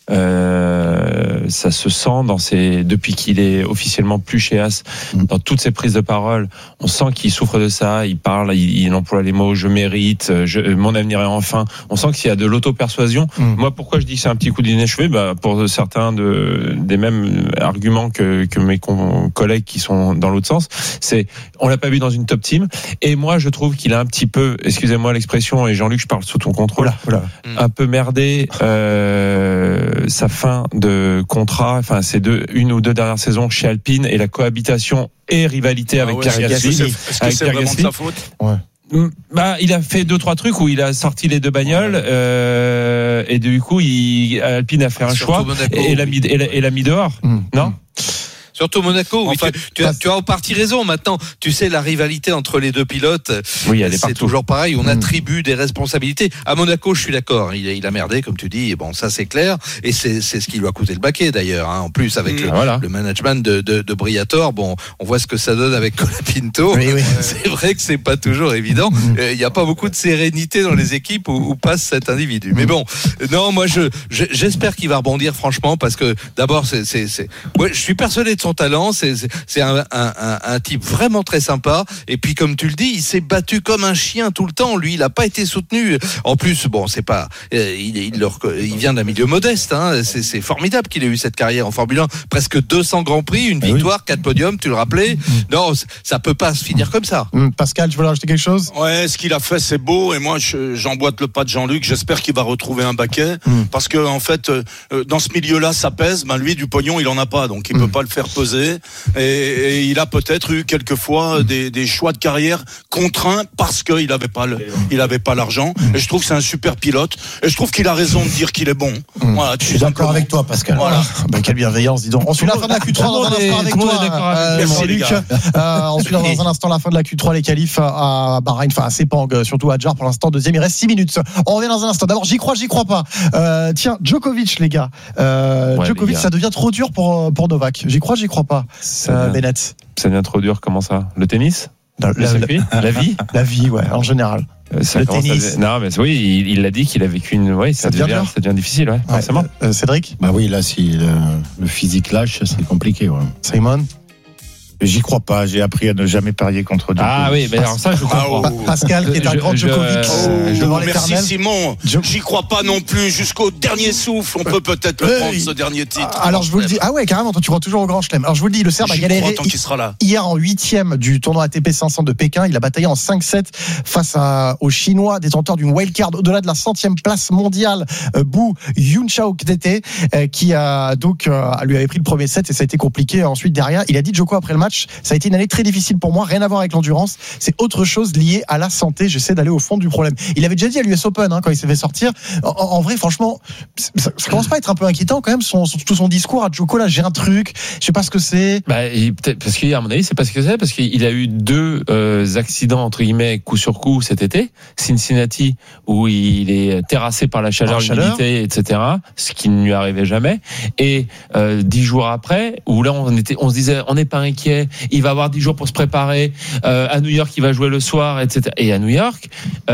S12: Ça se sent depuis qu'il est officiellement plus chez Haas, dans toutes ses prises de parole, on sent qu'il souffre de ça. Il parle, il emploie les mots je mérite, mon avenir est enfin. On sent qu'il y a de l'auto-persuasion. Moi, pourquoi je dis que c'est un petit coup d'inachevé? Pour certains des mêmes arguments que mes collègues qui sont dans l'autre sens, c'est on l'a pas vu dans une top team. Et moi, je trouve qu'il a un petit peu, excusez-moi l'expression, et Jean-Luc, je parle sous ton contrôle, un peu merdé sa fin de contrat, enfin ces une ou deux dernières saisons chez Alpine, et la cohabitation et rivalité avec Pierre Gasly.
S3: Est-ce que c'est vraiment de sa faute?
S12: Il a fait 2-3 trucs où il a sorti les deux bagnoles et du coup Alpine a fait un choix et l'a mis dehors. Non.
S4: Surtout Monaco, oui, tu as en partie raison. Maintenant, tu sais, la rivalité entre les deux pilotes, c'est toujours pareil. On attribue des responsabilités. À Monaco, je suis d'accord. Il a merdé, comme tu dis. Et bon, ça, c'est clair. Et c'est ce qui lui a coûté le baquet, d'ailleurs. En plus, avec le management de Briatore, bon, on voit ce que ça donne avec Colapinto. Oui. C'est vrai que c'est pas toujours évident. Il n'y a pas beaucoup de sérénité dans les équipes où passe cet individu. Mais bon, non, moi, j'espère qu'il va rebondir, franchement, parce que d'abord, je suis persuadé de son talent, c'est un type vraiment très sympa, et puis comme tu le dis, il s'est battu comme un chien tout le temps. Lui, il n'a pas été soutenu. En plus, bon, c'est pas, il vient d'un milieu modeste, hein. C'est formidable qu'il ait eu cette carrière en Formule 1, presque 200 grands prix, une victoire, 4 podiums, tu le rappelais. Non, ça peut pas se finir comme ça.
S1: Pascal, tu veux rajouter quelque chose?
S3: Ouais, ce qu'il a fait, c'est beau, et moi, j'emboîte le pas de Jean-Luc. J'espère qu'il va retrouver un baquet, parce que en fait, dans ce milieu-là, ça pèse. Lui, du pognon, il en a pas, donc il peut pas le faire peser. Et il a peut-être eu quelquefois des choix de carrière contraints parce qu'il n'avait pas l'argent. Et je trouve que c'est un super pilote. Et je trouve qu'il a raison de dire qu'il est bon. Voilà,
S10: je suis d'accord avec toi, Pascal.
S3: Voilà.
S1: Quelle bienveillance, dis donc. On suit la fin de la Q3 dans un instant avec toi.
S3: Merci, Luc.
S1: On suit dans un instant la fin de la Q3, les qualifs à Bahreïn, enfin à Sepang, surtout à Jar pour l'instant. Deuxième, il reste 6 minutes. On revient dans un instant. D'abord, j'y crois pas. Tiens, Djokovic, les gars. Djokovic, ça devient trop dur pour Novak. J'y crois pas. Bennett.
S12: Ça devient trop dur, comment ça? Le tennis? Le circuit? La vie?
S1: La vie, ouais, en général. Le tennis.
S12: Non, mais oui, il l'a dit qu'il a vécu ça devient difficile, forcément.
S1: Cédric?
S10: Oui, là, si le physique lâche, c'est compliqué,
S1: Simon?
S2: J'y crois pas, j'ai appris à ne jamais parier contre Djokovic.
S12: Ah oui, mais alors ça je comprends.
S1: Pascal qui est un grand Djokovic devant l'éternel.
S3: Merci Simon, j'y crois pas non plus jusqu'au dernier souffle, on peut peut-être le prendre ce dernier titre.
S1: Alors je vous le dis, carrément, toi tu crois toujours au Grand Chelem. Alors je vous le dis, le Serbe a galéré hier en 8e du tournoi ATP 500 de Pékin, il a bataillé en 5-7 face aux Chinois, détenteurs d'une wildcard au-delà de la 100e place mondiale, Bu Yunchao Ktete, qui lui avait pris le premier set et ça a été compliqué ensuite derrière. Il a dit Djoko après le match, ça a été une année très difficile pour moi, rien à voir avec l'endurance, c'est autre chose lié à la santé, j'essaie d'aller au fond du problème. Il avait déjà dit à l'US Open quand il s'est fait sortir, en vrai franchement ça commence pas à être un peu inquiétant quand même, tout son discours à Djoko là, j'ai un truc, je sais pas ce que c'est.
S12: Peut-être parce qu'à mon avis c'est pas ce que c'est, parce qu'il a eu 2 accidents entre guillemets coup sur coup cet été, Cincinnati où il est terrassé par la chaleur, l'humidité, etc., ce qui ne lui arrivait jamais, et 10 jours après où là on se disait on n'est pas inquiet, il va avoir 10 jours pour se préparer, à New York il va jouer le soir, etc. Et à New York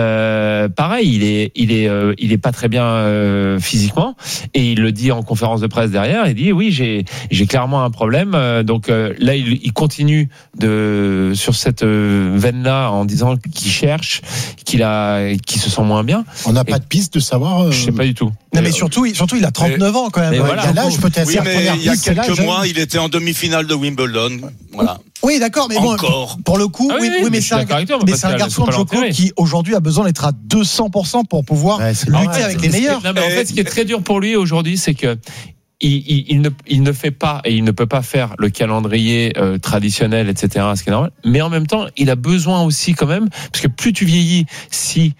S12: pareil, il est pas très bien physiquement, et il le dit en conférence de presse derrière, il dit oui j'ai clairement un problème, donc là il continue sur cette veine là en disant qu'il cherche, qu'il se sent moins bien.
S10: On n'a pas de piste de savoir
S12: je sais pas du tout.
S1: Non mais surtout il a 39 ans quand même.
S3: Il y a quelques mois il était en demi-finale de Wimbledon. Voilà.
S1: Oui, d'accord, mais bon, pour le coup, mais c'est un garçon de Djoko qui aujourd'hui a besoin d'être à 200% pour pouvoir lutter avec les meilleurs.
S12: Non, mais en fait, ce qui est très dur pour lui aujourd'hui, c'est que il ne fait pas et il ne peut pas faire le calendrier traditionnel, etc., ce qui est normal. Mais en même temps, il a besoin aussi quand même, parce que plus tu vieillis, si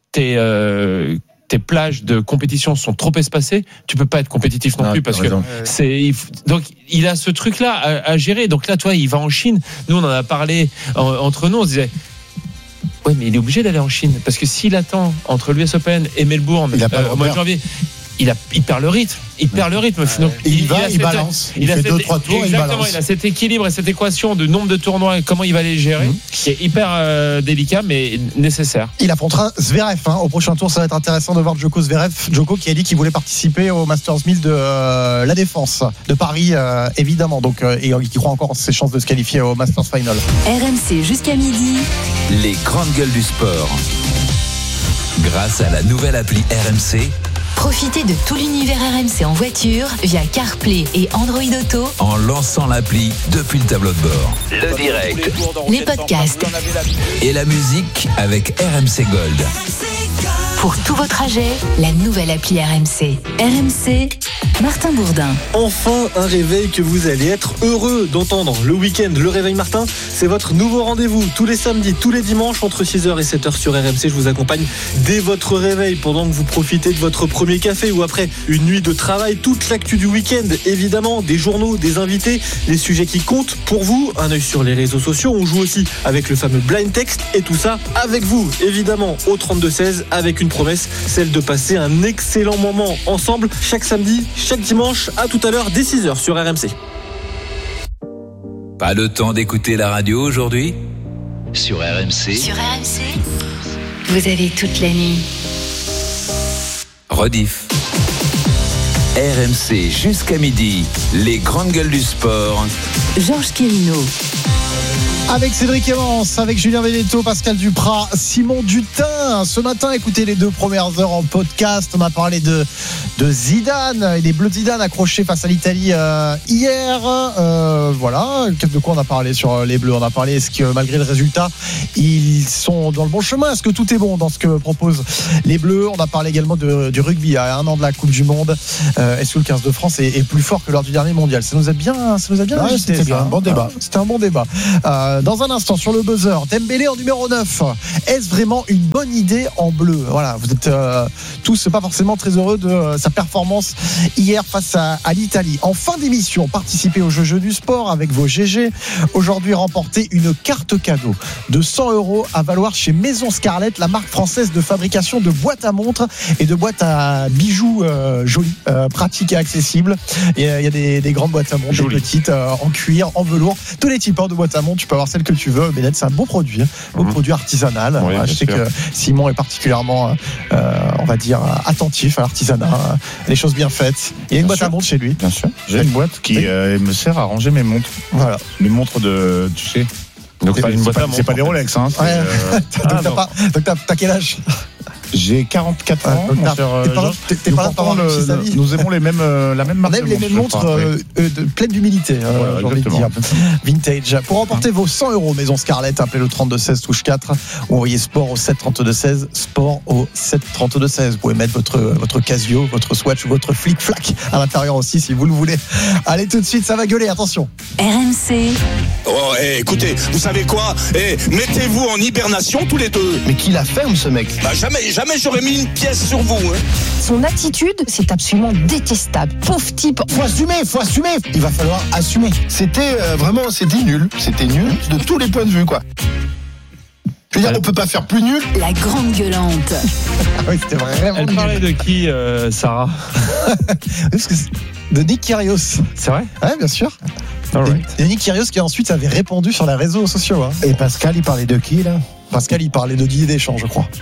S12: tes plages de compétition sont trop espacées, tu peux pas être compétitif non plus, parce que donc il a ce truc là à gérer. Donc là, toi, il va en Chine. Nous, on en a parlé entre nous, on se disait ouais, mais il est obligé d'aller en Chine, parce que s'il attend entre l'US Open et Melbourne au mois de janvier, il perd le rythme. Donc,
S10: il balance. Il fait 2-3 tours.
S12: Exactement. Il a cet équilibre et cette équation de nombre de tournois et comment il va les gérer, qui est hyper délicat mais nécessaire.
S1: Il affrontera Zverev au prochain tour. Ça va être intéressant de voir Djoko qui a dit qu'il voulait participer au Masters 1000 de la Défense de Paris, évidemment. Donc, et qui croit encore en ses chances de se qualifier au Masters Final.
S5: RMC jusqu'à midi.
S6: Les grandes gueules du sport. grâce à la nouvelle appli RMC.
S5: Profitez de tout l'univers RMC en voiture via CarPlay et Android Auto
S6: En lançant l'appli depuis le tableau de bord. Le direct,
S5: les podcasts
S6: et la musique avec RMC Gold.
S5: pour tout vos trajets. La nouvelle appli RMC. RMC, Martin Bourdin.
S15: Enfin un réveil que vous allez être heureux d'entendre. Le week-end, le réveil Martin, c'est votre nouveau rendez-vous. Tous les samedis, tous les dimanches, entre 6h et 7h sur RMC. Je vous accompagne dès votre réveil pendant que vous profitez de votre premier café ou après une nuit de travail. Toute l'actu du week-end, évidemment, des journaux, des invités, les sujets qui comptent pour vous. Un œil sur les réseaux sociaux. On joue aussi avec le fameux blind text et tout ça avec vous, évidemment, au 32-16 avec une promesse, celle de passer un excellent moment ensemble chaque samedi, chaque dimanche. À tout à l'heure dès 6h sur RMC.
S6: Pas le temps d'écouter la radio aujourd'hui ? Sur RMC.
S5: Sur RMC, vous avez toute la nuit.
S6: Rediff. RMC jusqu'à midi. Les grandes gueules du sport.
S5: Georges Quérino.
S1: Avec Cédric Evans, avec Julien Benedetto, Pascal Duprat, Simon Dutin. Ce matin, écoutez les 2 premières heures en podcast. On a parlé de Zidane et des Bleus de Zidane accrochés face à l'Italie hier. Voilà. De quoi on a parlé sur les Bleus ? On a parlé, est-ce que malgré le résultat, ils sont dans le bon chemin ? Est-ce que tout est bon dans ce que proposent les Bleus ? On a parlé également du rugby à 1 an de la Coupe du Monde. Est-ce que le 15 de France est plus fort que lors du dernier mondial ? Ça nous a bien agité.
S10: C'était bien, un bon débat.
S1: C'était un bon débat. Dans un instant, sur le buzzer, Dembélé en numéro 9. Est-ce vraiment une bonne idée en bleu ? Voilà, vous êtes tous pas forcément très heureux de sa performance hier face à l'Italie. En fin d'émission, participez au jeu du sport avec vos GG. Aujourd'hui, remportez une carte cadeau de 100 € à valoir chez Maison Scarlett, la marque française de fabrication de boîtes à montres et de boîtes à bijoux jolies, pratiques et accessibles. Il y a des grandes boîtes à montres, des petites en cuir, en velours, tous les types de boîtes à montres. Tu peux avoir celle que tu veux. Bennett, c'est un beau produit, produit artisanal.
S2: Oui,
S1: je sais que Simon est particulièrement, on va dire, attentif à l'artisanat, les choses bien faites. Il y a une boîte à montres chez lui.
S2: Bien sûr. J'ai une boîte qui me sert à ranger mes montres.
S1: Voilà.
S2: Mes montres de, tu sais. Donc c'est pas des Rolex, hein.
S1: Donc t'as quel âge ?
S2: J'ai 44 ans.
S1: T'es pas là pour avoir
S2: nous aimons la même marque.
S1: On aime les mêmes montres pleines d'humilité, j'ai envie de dire. Vintage. Pour remporter vos 100 € Maison Scarlett, appelez le 32-16 touche 4 ou envoyez sport au 732-16. Sport au 732-16. Vous pouvez mettre votre Casio, votre Swatch ou votre flic-flac à l'intérieur aussi si vous le voulez. Allez, tout de suite, ça va gueuler, attention.
S5: RMC.
S3: Oh, écoutez, vous savez quoi ? Mettez-vous en hibernation tous les deux.
S10: Mais qui la ferme, ce mec ?
S3: Jamais j'aurais mis une pièce sur vous.
S16: Son attitude, c'est absolument détestable. Pauvre type.
S10: Faut assumer. Il va falloir assumer. C'était nul. C'était nul de tous les points de vue, quoi. Je veux dire, on peut pas faire plus nul.
S5: La grande gueulante.
S1: Oui, c'était vraiment.
S12: Elle parlait de qui, Sarah ?
S1: De Nick Kyrgios.
S12: C'est vrai ?
S1: Ouais, bien sûr. Et Nick Kyrgios qui ensuite avait répondu sur les réseaux sociaux. Hein.
S10: Et Pascal, il parlait de qui, là ?
S1: Pascal, il parlait de Didier Deschamps, je crois.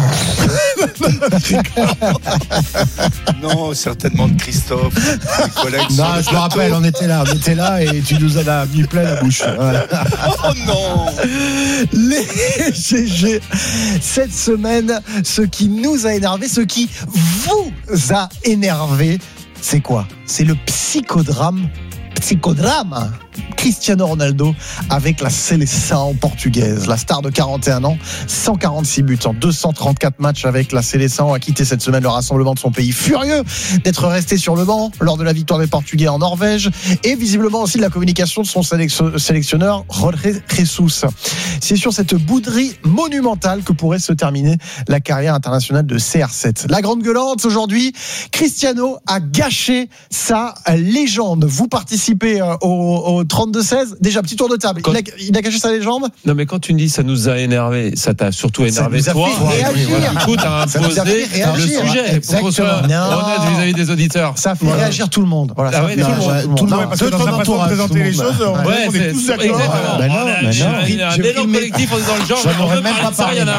S3: Non, certainement de Christophe.
S10: Non, je me rappelle, on était là et tu nous en as mis plein la bouche. Voilà.
S3: Oh non.
S1: Les GG cette semaine, ce qui nous a énervé, ce qui vous a énervé, c'est quoi ? C'est le psychodrame. Cristiano Ronaldo avec la Seleção portugaise. La star de 41 ans, 146 buts en 234 matchs avec la Seleção, a quitté cette semaine le rassemblement de son pays, furieux d'être resté sur le banc lors de la victoire des Portugais en Norvège et visiblement aussi de la communication de son sélectionneur Jorge Jesus. C'est sur cette bouderie monumentale que pourrait se terminer la carrière internationale de CR7. La grande gueulante aujourd'hui, Cristiano a gâché sa légende. Vous participez au 32-16. Déjà, petit tour de table. Il a gâché sa légende.
S12: Non, mais quand tu me dis ça nous a énervé, ça t'a surtout énervé toi. Du coup, t'as imposé le sujet. Pour qu'on soit honnête vis-à-vis des auditeurs.
S1: Ça fait réagir tout le monde. Voilà,
S2: tout le monde. Parce que dans sa façon de présenter les choses, on est tous d'accord.
S12: Un élan collectif, on est dans le genre.
S1: J'ai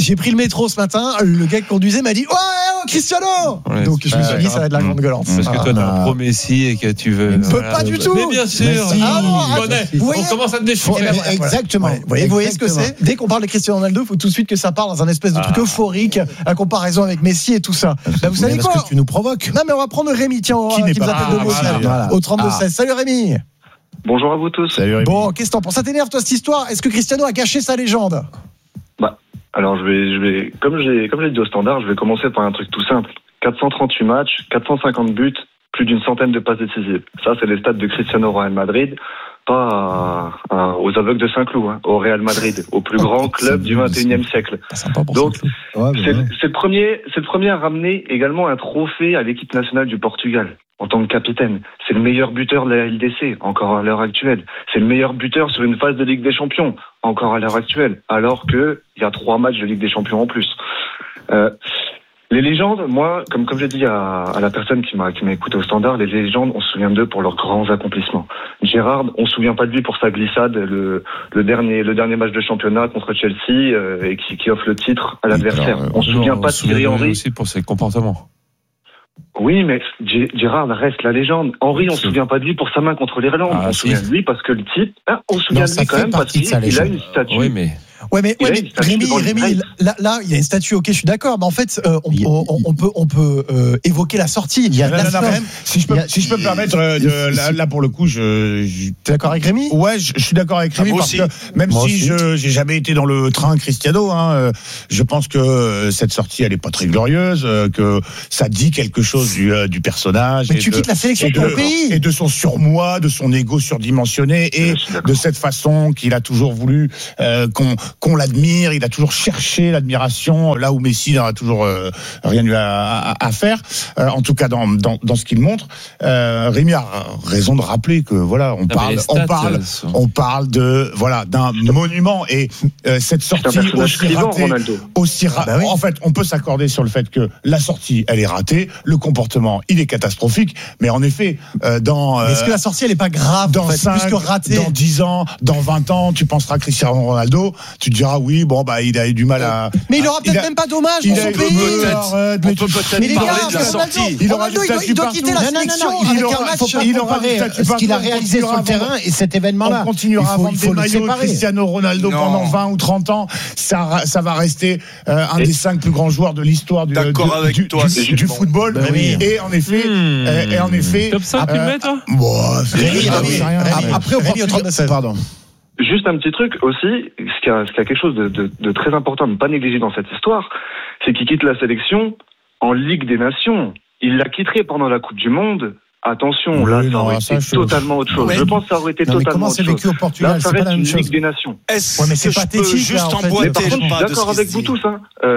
S1: j'ai pris le métro ce matin, le gars qui conduisait m'a dit Cristiano. Donc je me suis dit ça va être la grande gueulance.
S12: Parce que toi t'es un pro Messi et que tu veux.
S1: Pas du tout.
S12: Mais bien sûr. On commence à te défendre.
S10: Exactement.
S1: Vous voyez ce que c'est. Dès qu'on parle de Cristiano Ronaldo, il faut tout de suite que ça part dans un espèce de truc euphorique, à comparaison avec Messi et tout ça. Là, vous savez quoi?
S10: Parce que tu nous provoques.
S1: Non, mais on va prendre Rémi, tiens, qui nous appelle de Moselle, au 32-16. Salut Rémi.
S17: Bonjour à vous tous.
S1: Salut Rémi. Bon, qu'est-ce que t'en penses? Ça t'énerve toi cette histoire? Est-ce que Cristiano a gâché sa légende?
S17: Alors je vais, comme j'ai dit au standard, je vais commencer par un truc tout simple. 438 matchs, 450 buts, plus d'une centaine de passes décisives. Ça, c'est les stats de Cristiano au Real Madrid, pas aux aveugles de Saint-Cloud, au Real Madrid, au plus grand club du 21e siècle. Donc, c'est le premier à ramener également un trophée à l'équipe nationale du Portugal en tant que capitaine. C'est le meilleur buteur de la LDC, encore à l'heure actuelle. C'est le meilleur buteur sur une phase de Ligue des Champions, encore à l'heure actuelle, alors que il y a 3 matchs de Ligue des Champions en plus. Les légendes, moi, comme j'ai dit à la personne qui m'a écouté au standard, les légendes, on se souvient d'eux pour leurs grands accomplissements. Gérard, on se souvient pas de lui pour sa glissade, le dernier match de championnat contre Chelsea, et qui offre le titre à l'adversaire. On se souvient pas de Thierry Henry
S12: aussi pour ses comportements.
S17: Oui, mais Gérard reste la légende. Henry, on se souvient pas de lui pour sa main contre l'Irlande. On se souvient de lui parce que le type, on se souvient de lui quand même parce qu'il a une statue.
S12: Oui, mais
S1: Rémi, là, il y a une statue, ok, je suis d'accord, mais en fait, on peut évoquer la sortie.
S2: Si je peux me permettre, là pour le coup, t'es
S1: d'accord avec Rémi?
S2: Ouais, je suis d'accord avec Rémi parce que même si j'ai jamais été dans le train Cristiano, je pense que cette sortie, elle est pas très glorieuse, que ça dit quelque chose du personnage.
S1: Mais tu quittes la sélection pour le pays.
S2: Et de son surmoi, de son ego surdimensionné et de cette façon qu'il a toujours voulu qu'on l'admire, il a toujours cherché l'admiration, là où Messi n'aura toujours rien eu à faire, en tout cas dans ce qu'il montre. Rémi a raison de rappeler que voilà, on parle de d'un monument et cette sortie aussi ratée. En fait, on peut s'accorder sur le fait que la sortie, elle est ratée, le comportement, il est catastrophique, mais en effet,
S1: est-ce que la sortie, elle est pas grave
S2: dans 5, plus que ratée. Dans 10 ans, dans 20 ans, tu penseras à Cristiano Ronaldo, tu te diras oui, il a eu du mal à.
S1: Mais il aura peut-être même pas d'hommage pour son pays.
S3: On peut peut-être parler de la sortie.
S1: Il doit quitter la sélection.
S10: Il aura ce qu'il a réalisé sur le terrain et cet événement-là.
S2: On continuera à vendre des maillots de Cristiano Ronaldo pendant 20 ou 30 ans. Ça va rester un des 5 plus grands joueurs de l'histoire du football. Et en effet.
S12: Top 5, tu le mets, toi?
S10: Après, au 32-16. Pardon.
S17: Juste un petit truc aussi, ce qui a quelque chose de très important à ne pas négliger dans cette histoire, c'est qu'il quitte la sélection en Ligue des Nations. Il la quitterait pendant la Coupe du Monde. Attention, ça aurait été totalement autre chose. Je pense que ça aurait été totalement autre chose.
S10: Vécu au Portugal,
S17: là, ça reste une Ligue des Nations.
S3: Est-ce que je peux juste emboîter le pas de
S17: d'accord avec vous tous.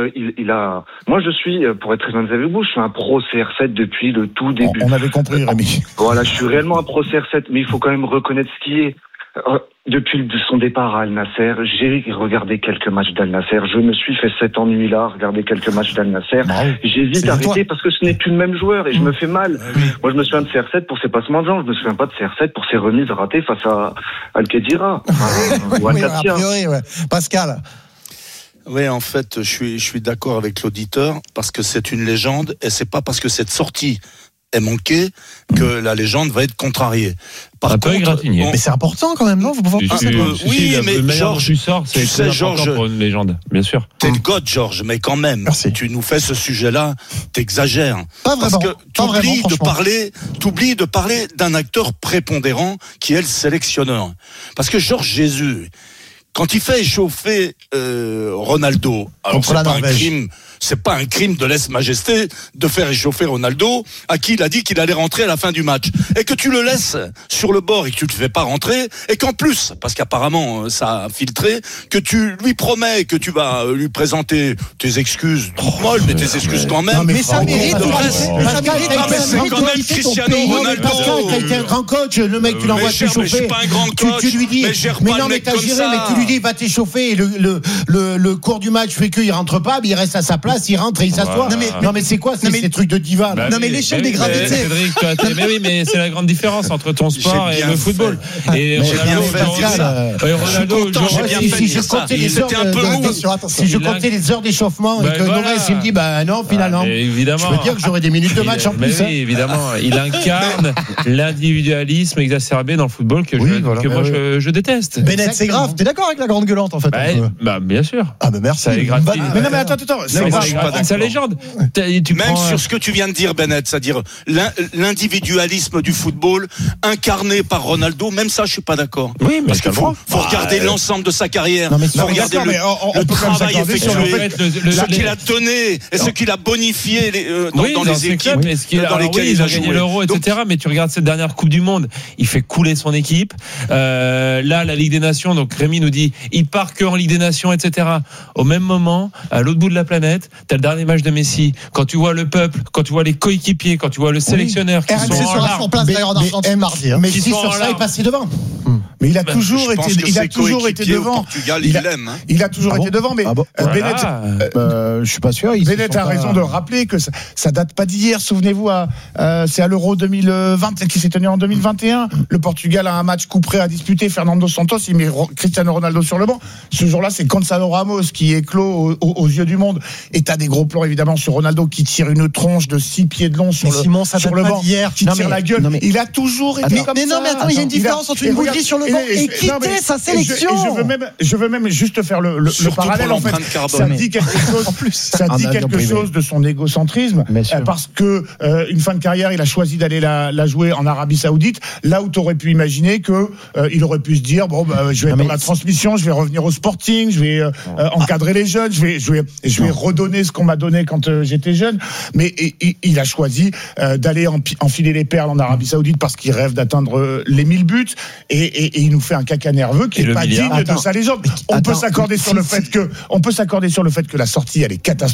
S17: Moi, je suis, pour être très honnête avec vous, je suis un pro CR7 depuis le tout début.
S2: On avait compris, Rémi.
S17: Voilà, je suis réellement un pro CR7, mais il faut quand même reconnaître ce qui est. Depuis son départ à Al Nasser, j'ai regardé quelques matchs d'Al Nasser. Je me suis fait cet ennui-là, regarder quelques matchs d'Al Nasser. J'hésite à arrêter parce que ce n'est plus le même joueur et je me fais mal. Moi, je me souviens de CR7 pour ses passements de jambes. Je me souviens pas de CR7 pour ses remises ratées face à Al-Khedira.
S1: A priori, Pascal.
S3: Oui, en fait, je suis d'accord avec l'auditeur parce que c'est une légende et c'est pas parce que cette sortie est manquée que la légende va être contrariée.
S12: Par contre,
S1: mais c'est important quand même, non?
S3: Oui, mais Georges,
S12: c'est très important pour une légende, bien sûr.
S3: T'es le god, Georges, mais quand même, tu nous fais ce sujet-là, t'exagères.
S1: Pas vraiment.
S3: Parce que t'oublies de parler d'un acteur prépondérant qui est le sélectionneur. Parce que Georges Jesus, quand il fait échauffer Ronaldo, alors c'est pas un crime de lèse-majesté de faire échauffer Ronaldo, à qui il a dit qu'il allait rentrer à la fin du match, et que tu le laisses sur le bord et que tu le fais pas rentrer, et qu'en plus, parce qu'apparemment ça a filtré, que tu lui promets que tu vas lui présenter tes excuses molles, mais tes excuses quand même.
S10: Mais ça mérite.
S3: C'est quand même Cristiano Ronaldo.
S10: Pascal, t'as été un grand coach, le mec tu l'envoies s'échauffer.
S3: Je suis pas un grand coach.
S10: Tu lui dis, mais non, mais t'as géré, mais tu lui dis va t'échauffer et le cours du match fait qu'il rentre pas, mais il reste à sa place, il rentre et il s'assoit. Non mais c'est quoi ces trucs de diva là?
S12: Non mais l'échelle des gravités. Cédric, mais oui, mais c'est la grande différence entre ton sport et le football. Et Ronaldo,
S10: si je comptais les heures d'échauffement et que Norès il me dit non finalement, je peux dire que j'aurais des minutes de match en plus.
S12: Oui, évidemment, il incarne l'individualisme exacerbé dans le football que moi je déteste.
S1: Bennett, c'est grave. T'es d'accord avec la grande gueulante en fait?
S12: Bien sûr.
S1: Ah mais merci.
S2: Mais non mais attends.
S12: C'est sa légende.
S3: Même sur ce que tu viens de dire, Bennett, c'est-à-dire l'individualisme du football incarné par Ronaldo, même ça je suis pas d'accord.
S12: Oui,
S3: parce qu'il faut regarder l'ensemble de sa carrière, faut regarder le travail effectué, ce qu'il a donné et ce qu'il a bonifié dans les équipes dans lesquelles il a
S12: gagné l'Euro, etc. Mais tu regardes cette dernière Coupe du Monde, il fait couler son équipe. Là, la Ligue des Nations, donc Rémi nous dit, il part que en Ligue des Nations, etc. Au même moment, à l'autre bout de la planète, t'as le dernier match de Messi. Quand tu vois le peuple, quand tu vois les coéquipiers, quand tu vois le sélectionneur qui sont en larmes,
S1: en place d'ailleurs en Argentine mardi.
S10: Mais si sur ça, il est passé devant.
S2: Mais il a toujours été devant. Il a toujours été devant. Mais Bennett,
S10: je suis pas sûr.
S2: Bennett a raison de rappeler que ça date pas d'hier. Souvenez-vous, c'est à l'Euro 2020 qui s'est tenu en 2021. Le Portugal a un match coup près à disputer. Fernando Santos, il met Cristiano Ronaldo sur le banc. Ce jour-là, c'est Gonzalo Ramos qui éclot aux yeux du monde. Et t'as des gros plans évidemment sur Ronaldo qui tire une tronche de 6 pieds de long sur le banc, qui tire la gueule. Il a toujours été comme ça.
S1: Mais non, mais attends, il y a une différence entre une bougie sur le banc et quitter sa sélection.
S2: Je veux même juste faire le parallèle en fait. Ça dit quelque chose de son égocentrisme parce que une fin de carrière, il a choisi d'aller la jouer en Arabie Saoudite, là où tu aurais pu imaginer que il aurait pu se dire je vais être dans la transmission, je vais revenir au Sporting, je vais encadrer les jeunes, je vais redonner ce qu'on m'a donné quand j'étais jeune, mais il a choisi d'aller enfiler les perles en Arabie Saoudite parce qu'il rêve d'atteindre les 1000 buts et il nous fait un caca nerveux qui est pas digne de sa légende. On peut s'accorder sur le fait que la sortie elle est catastrophique.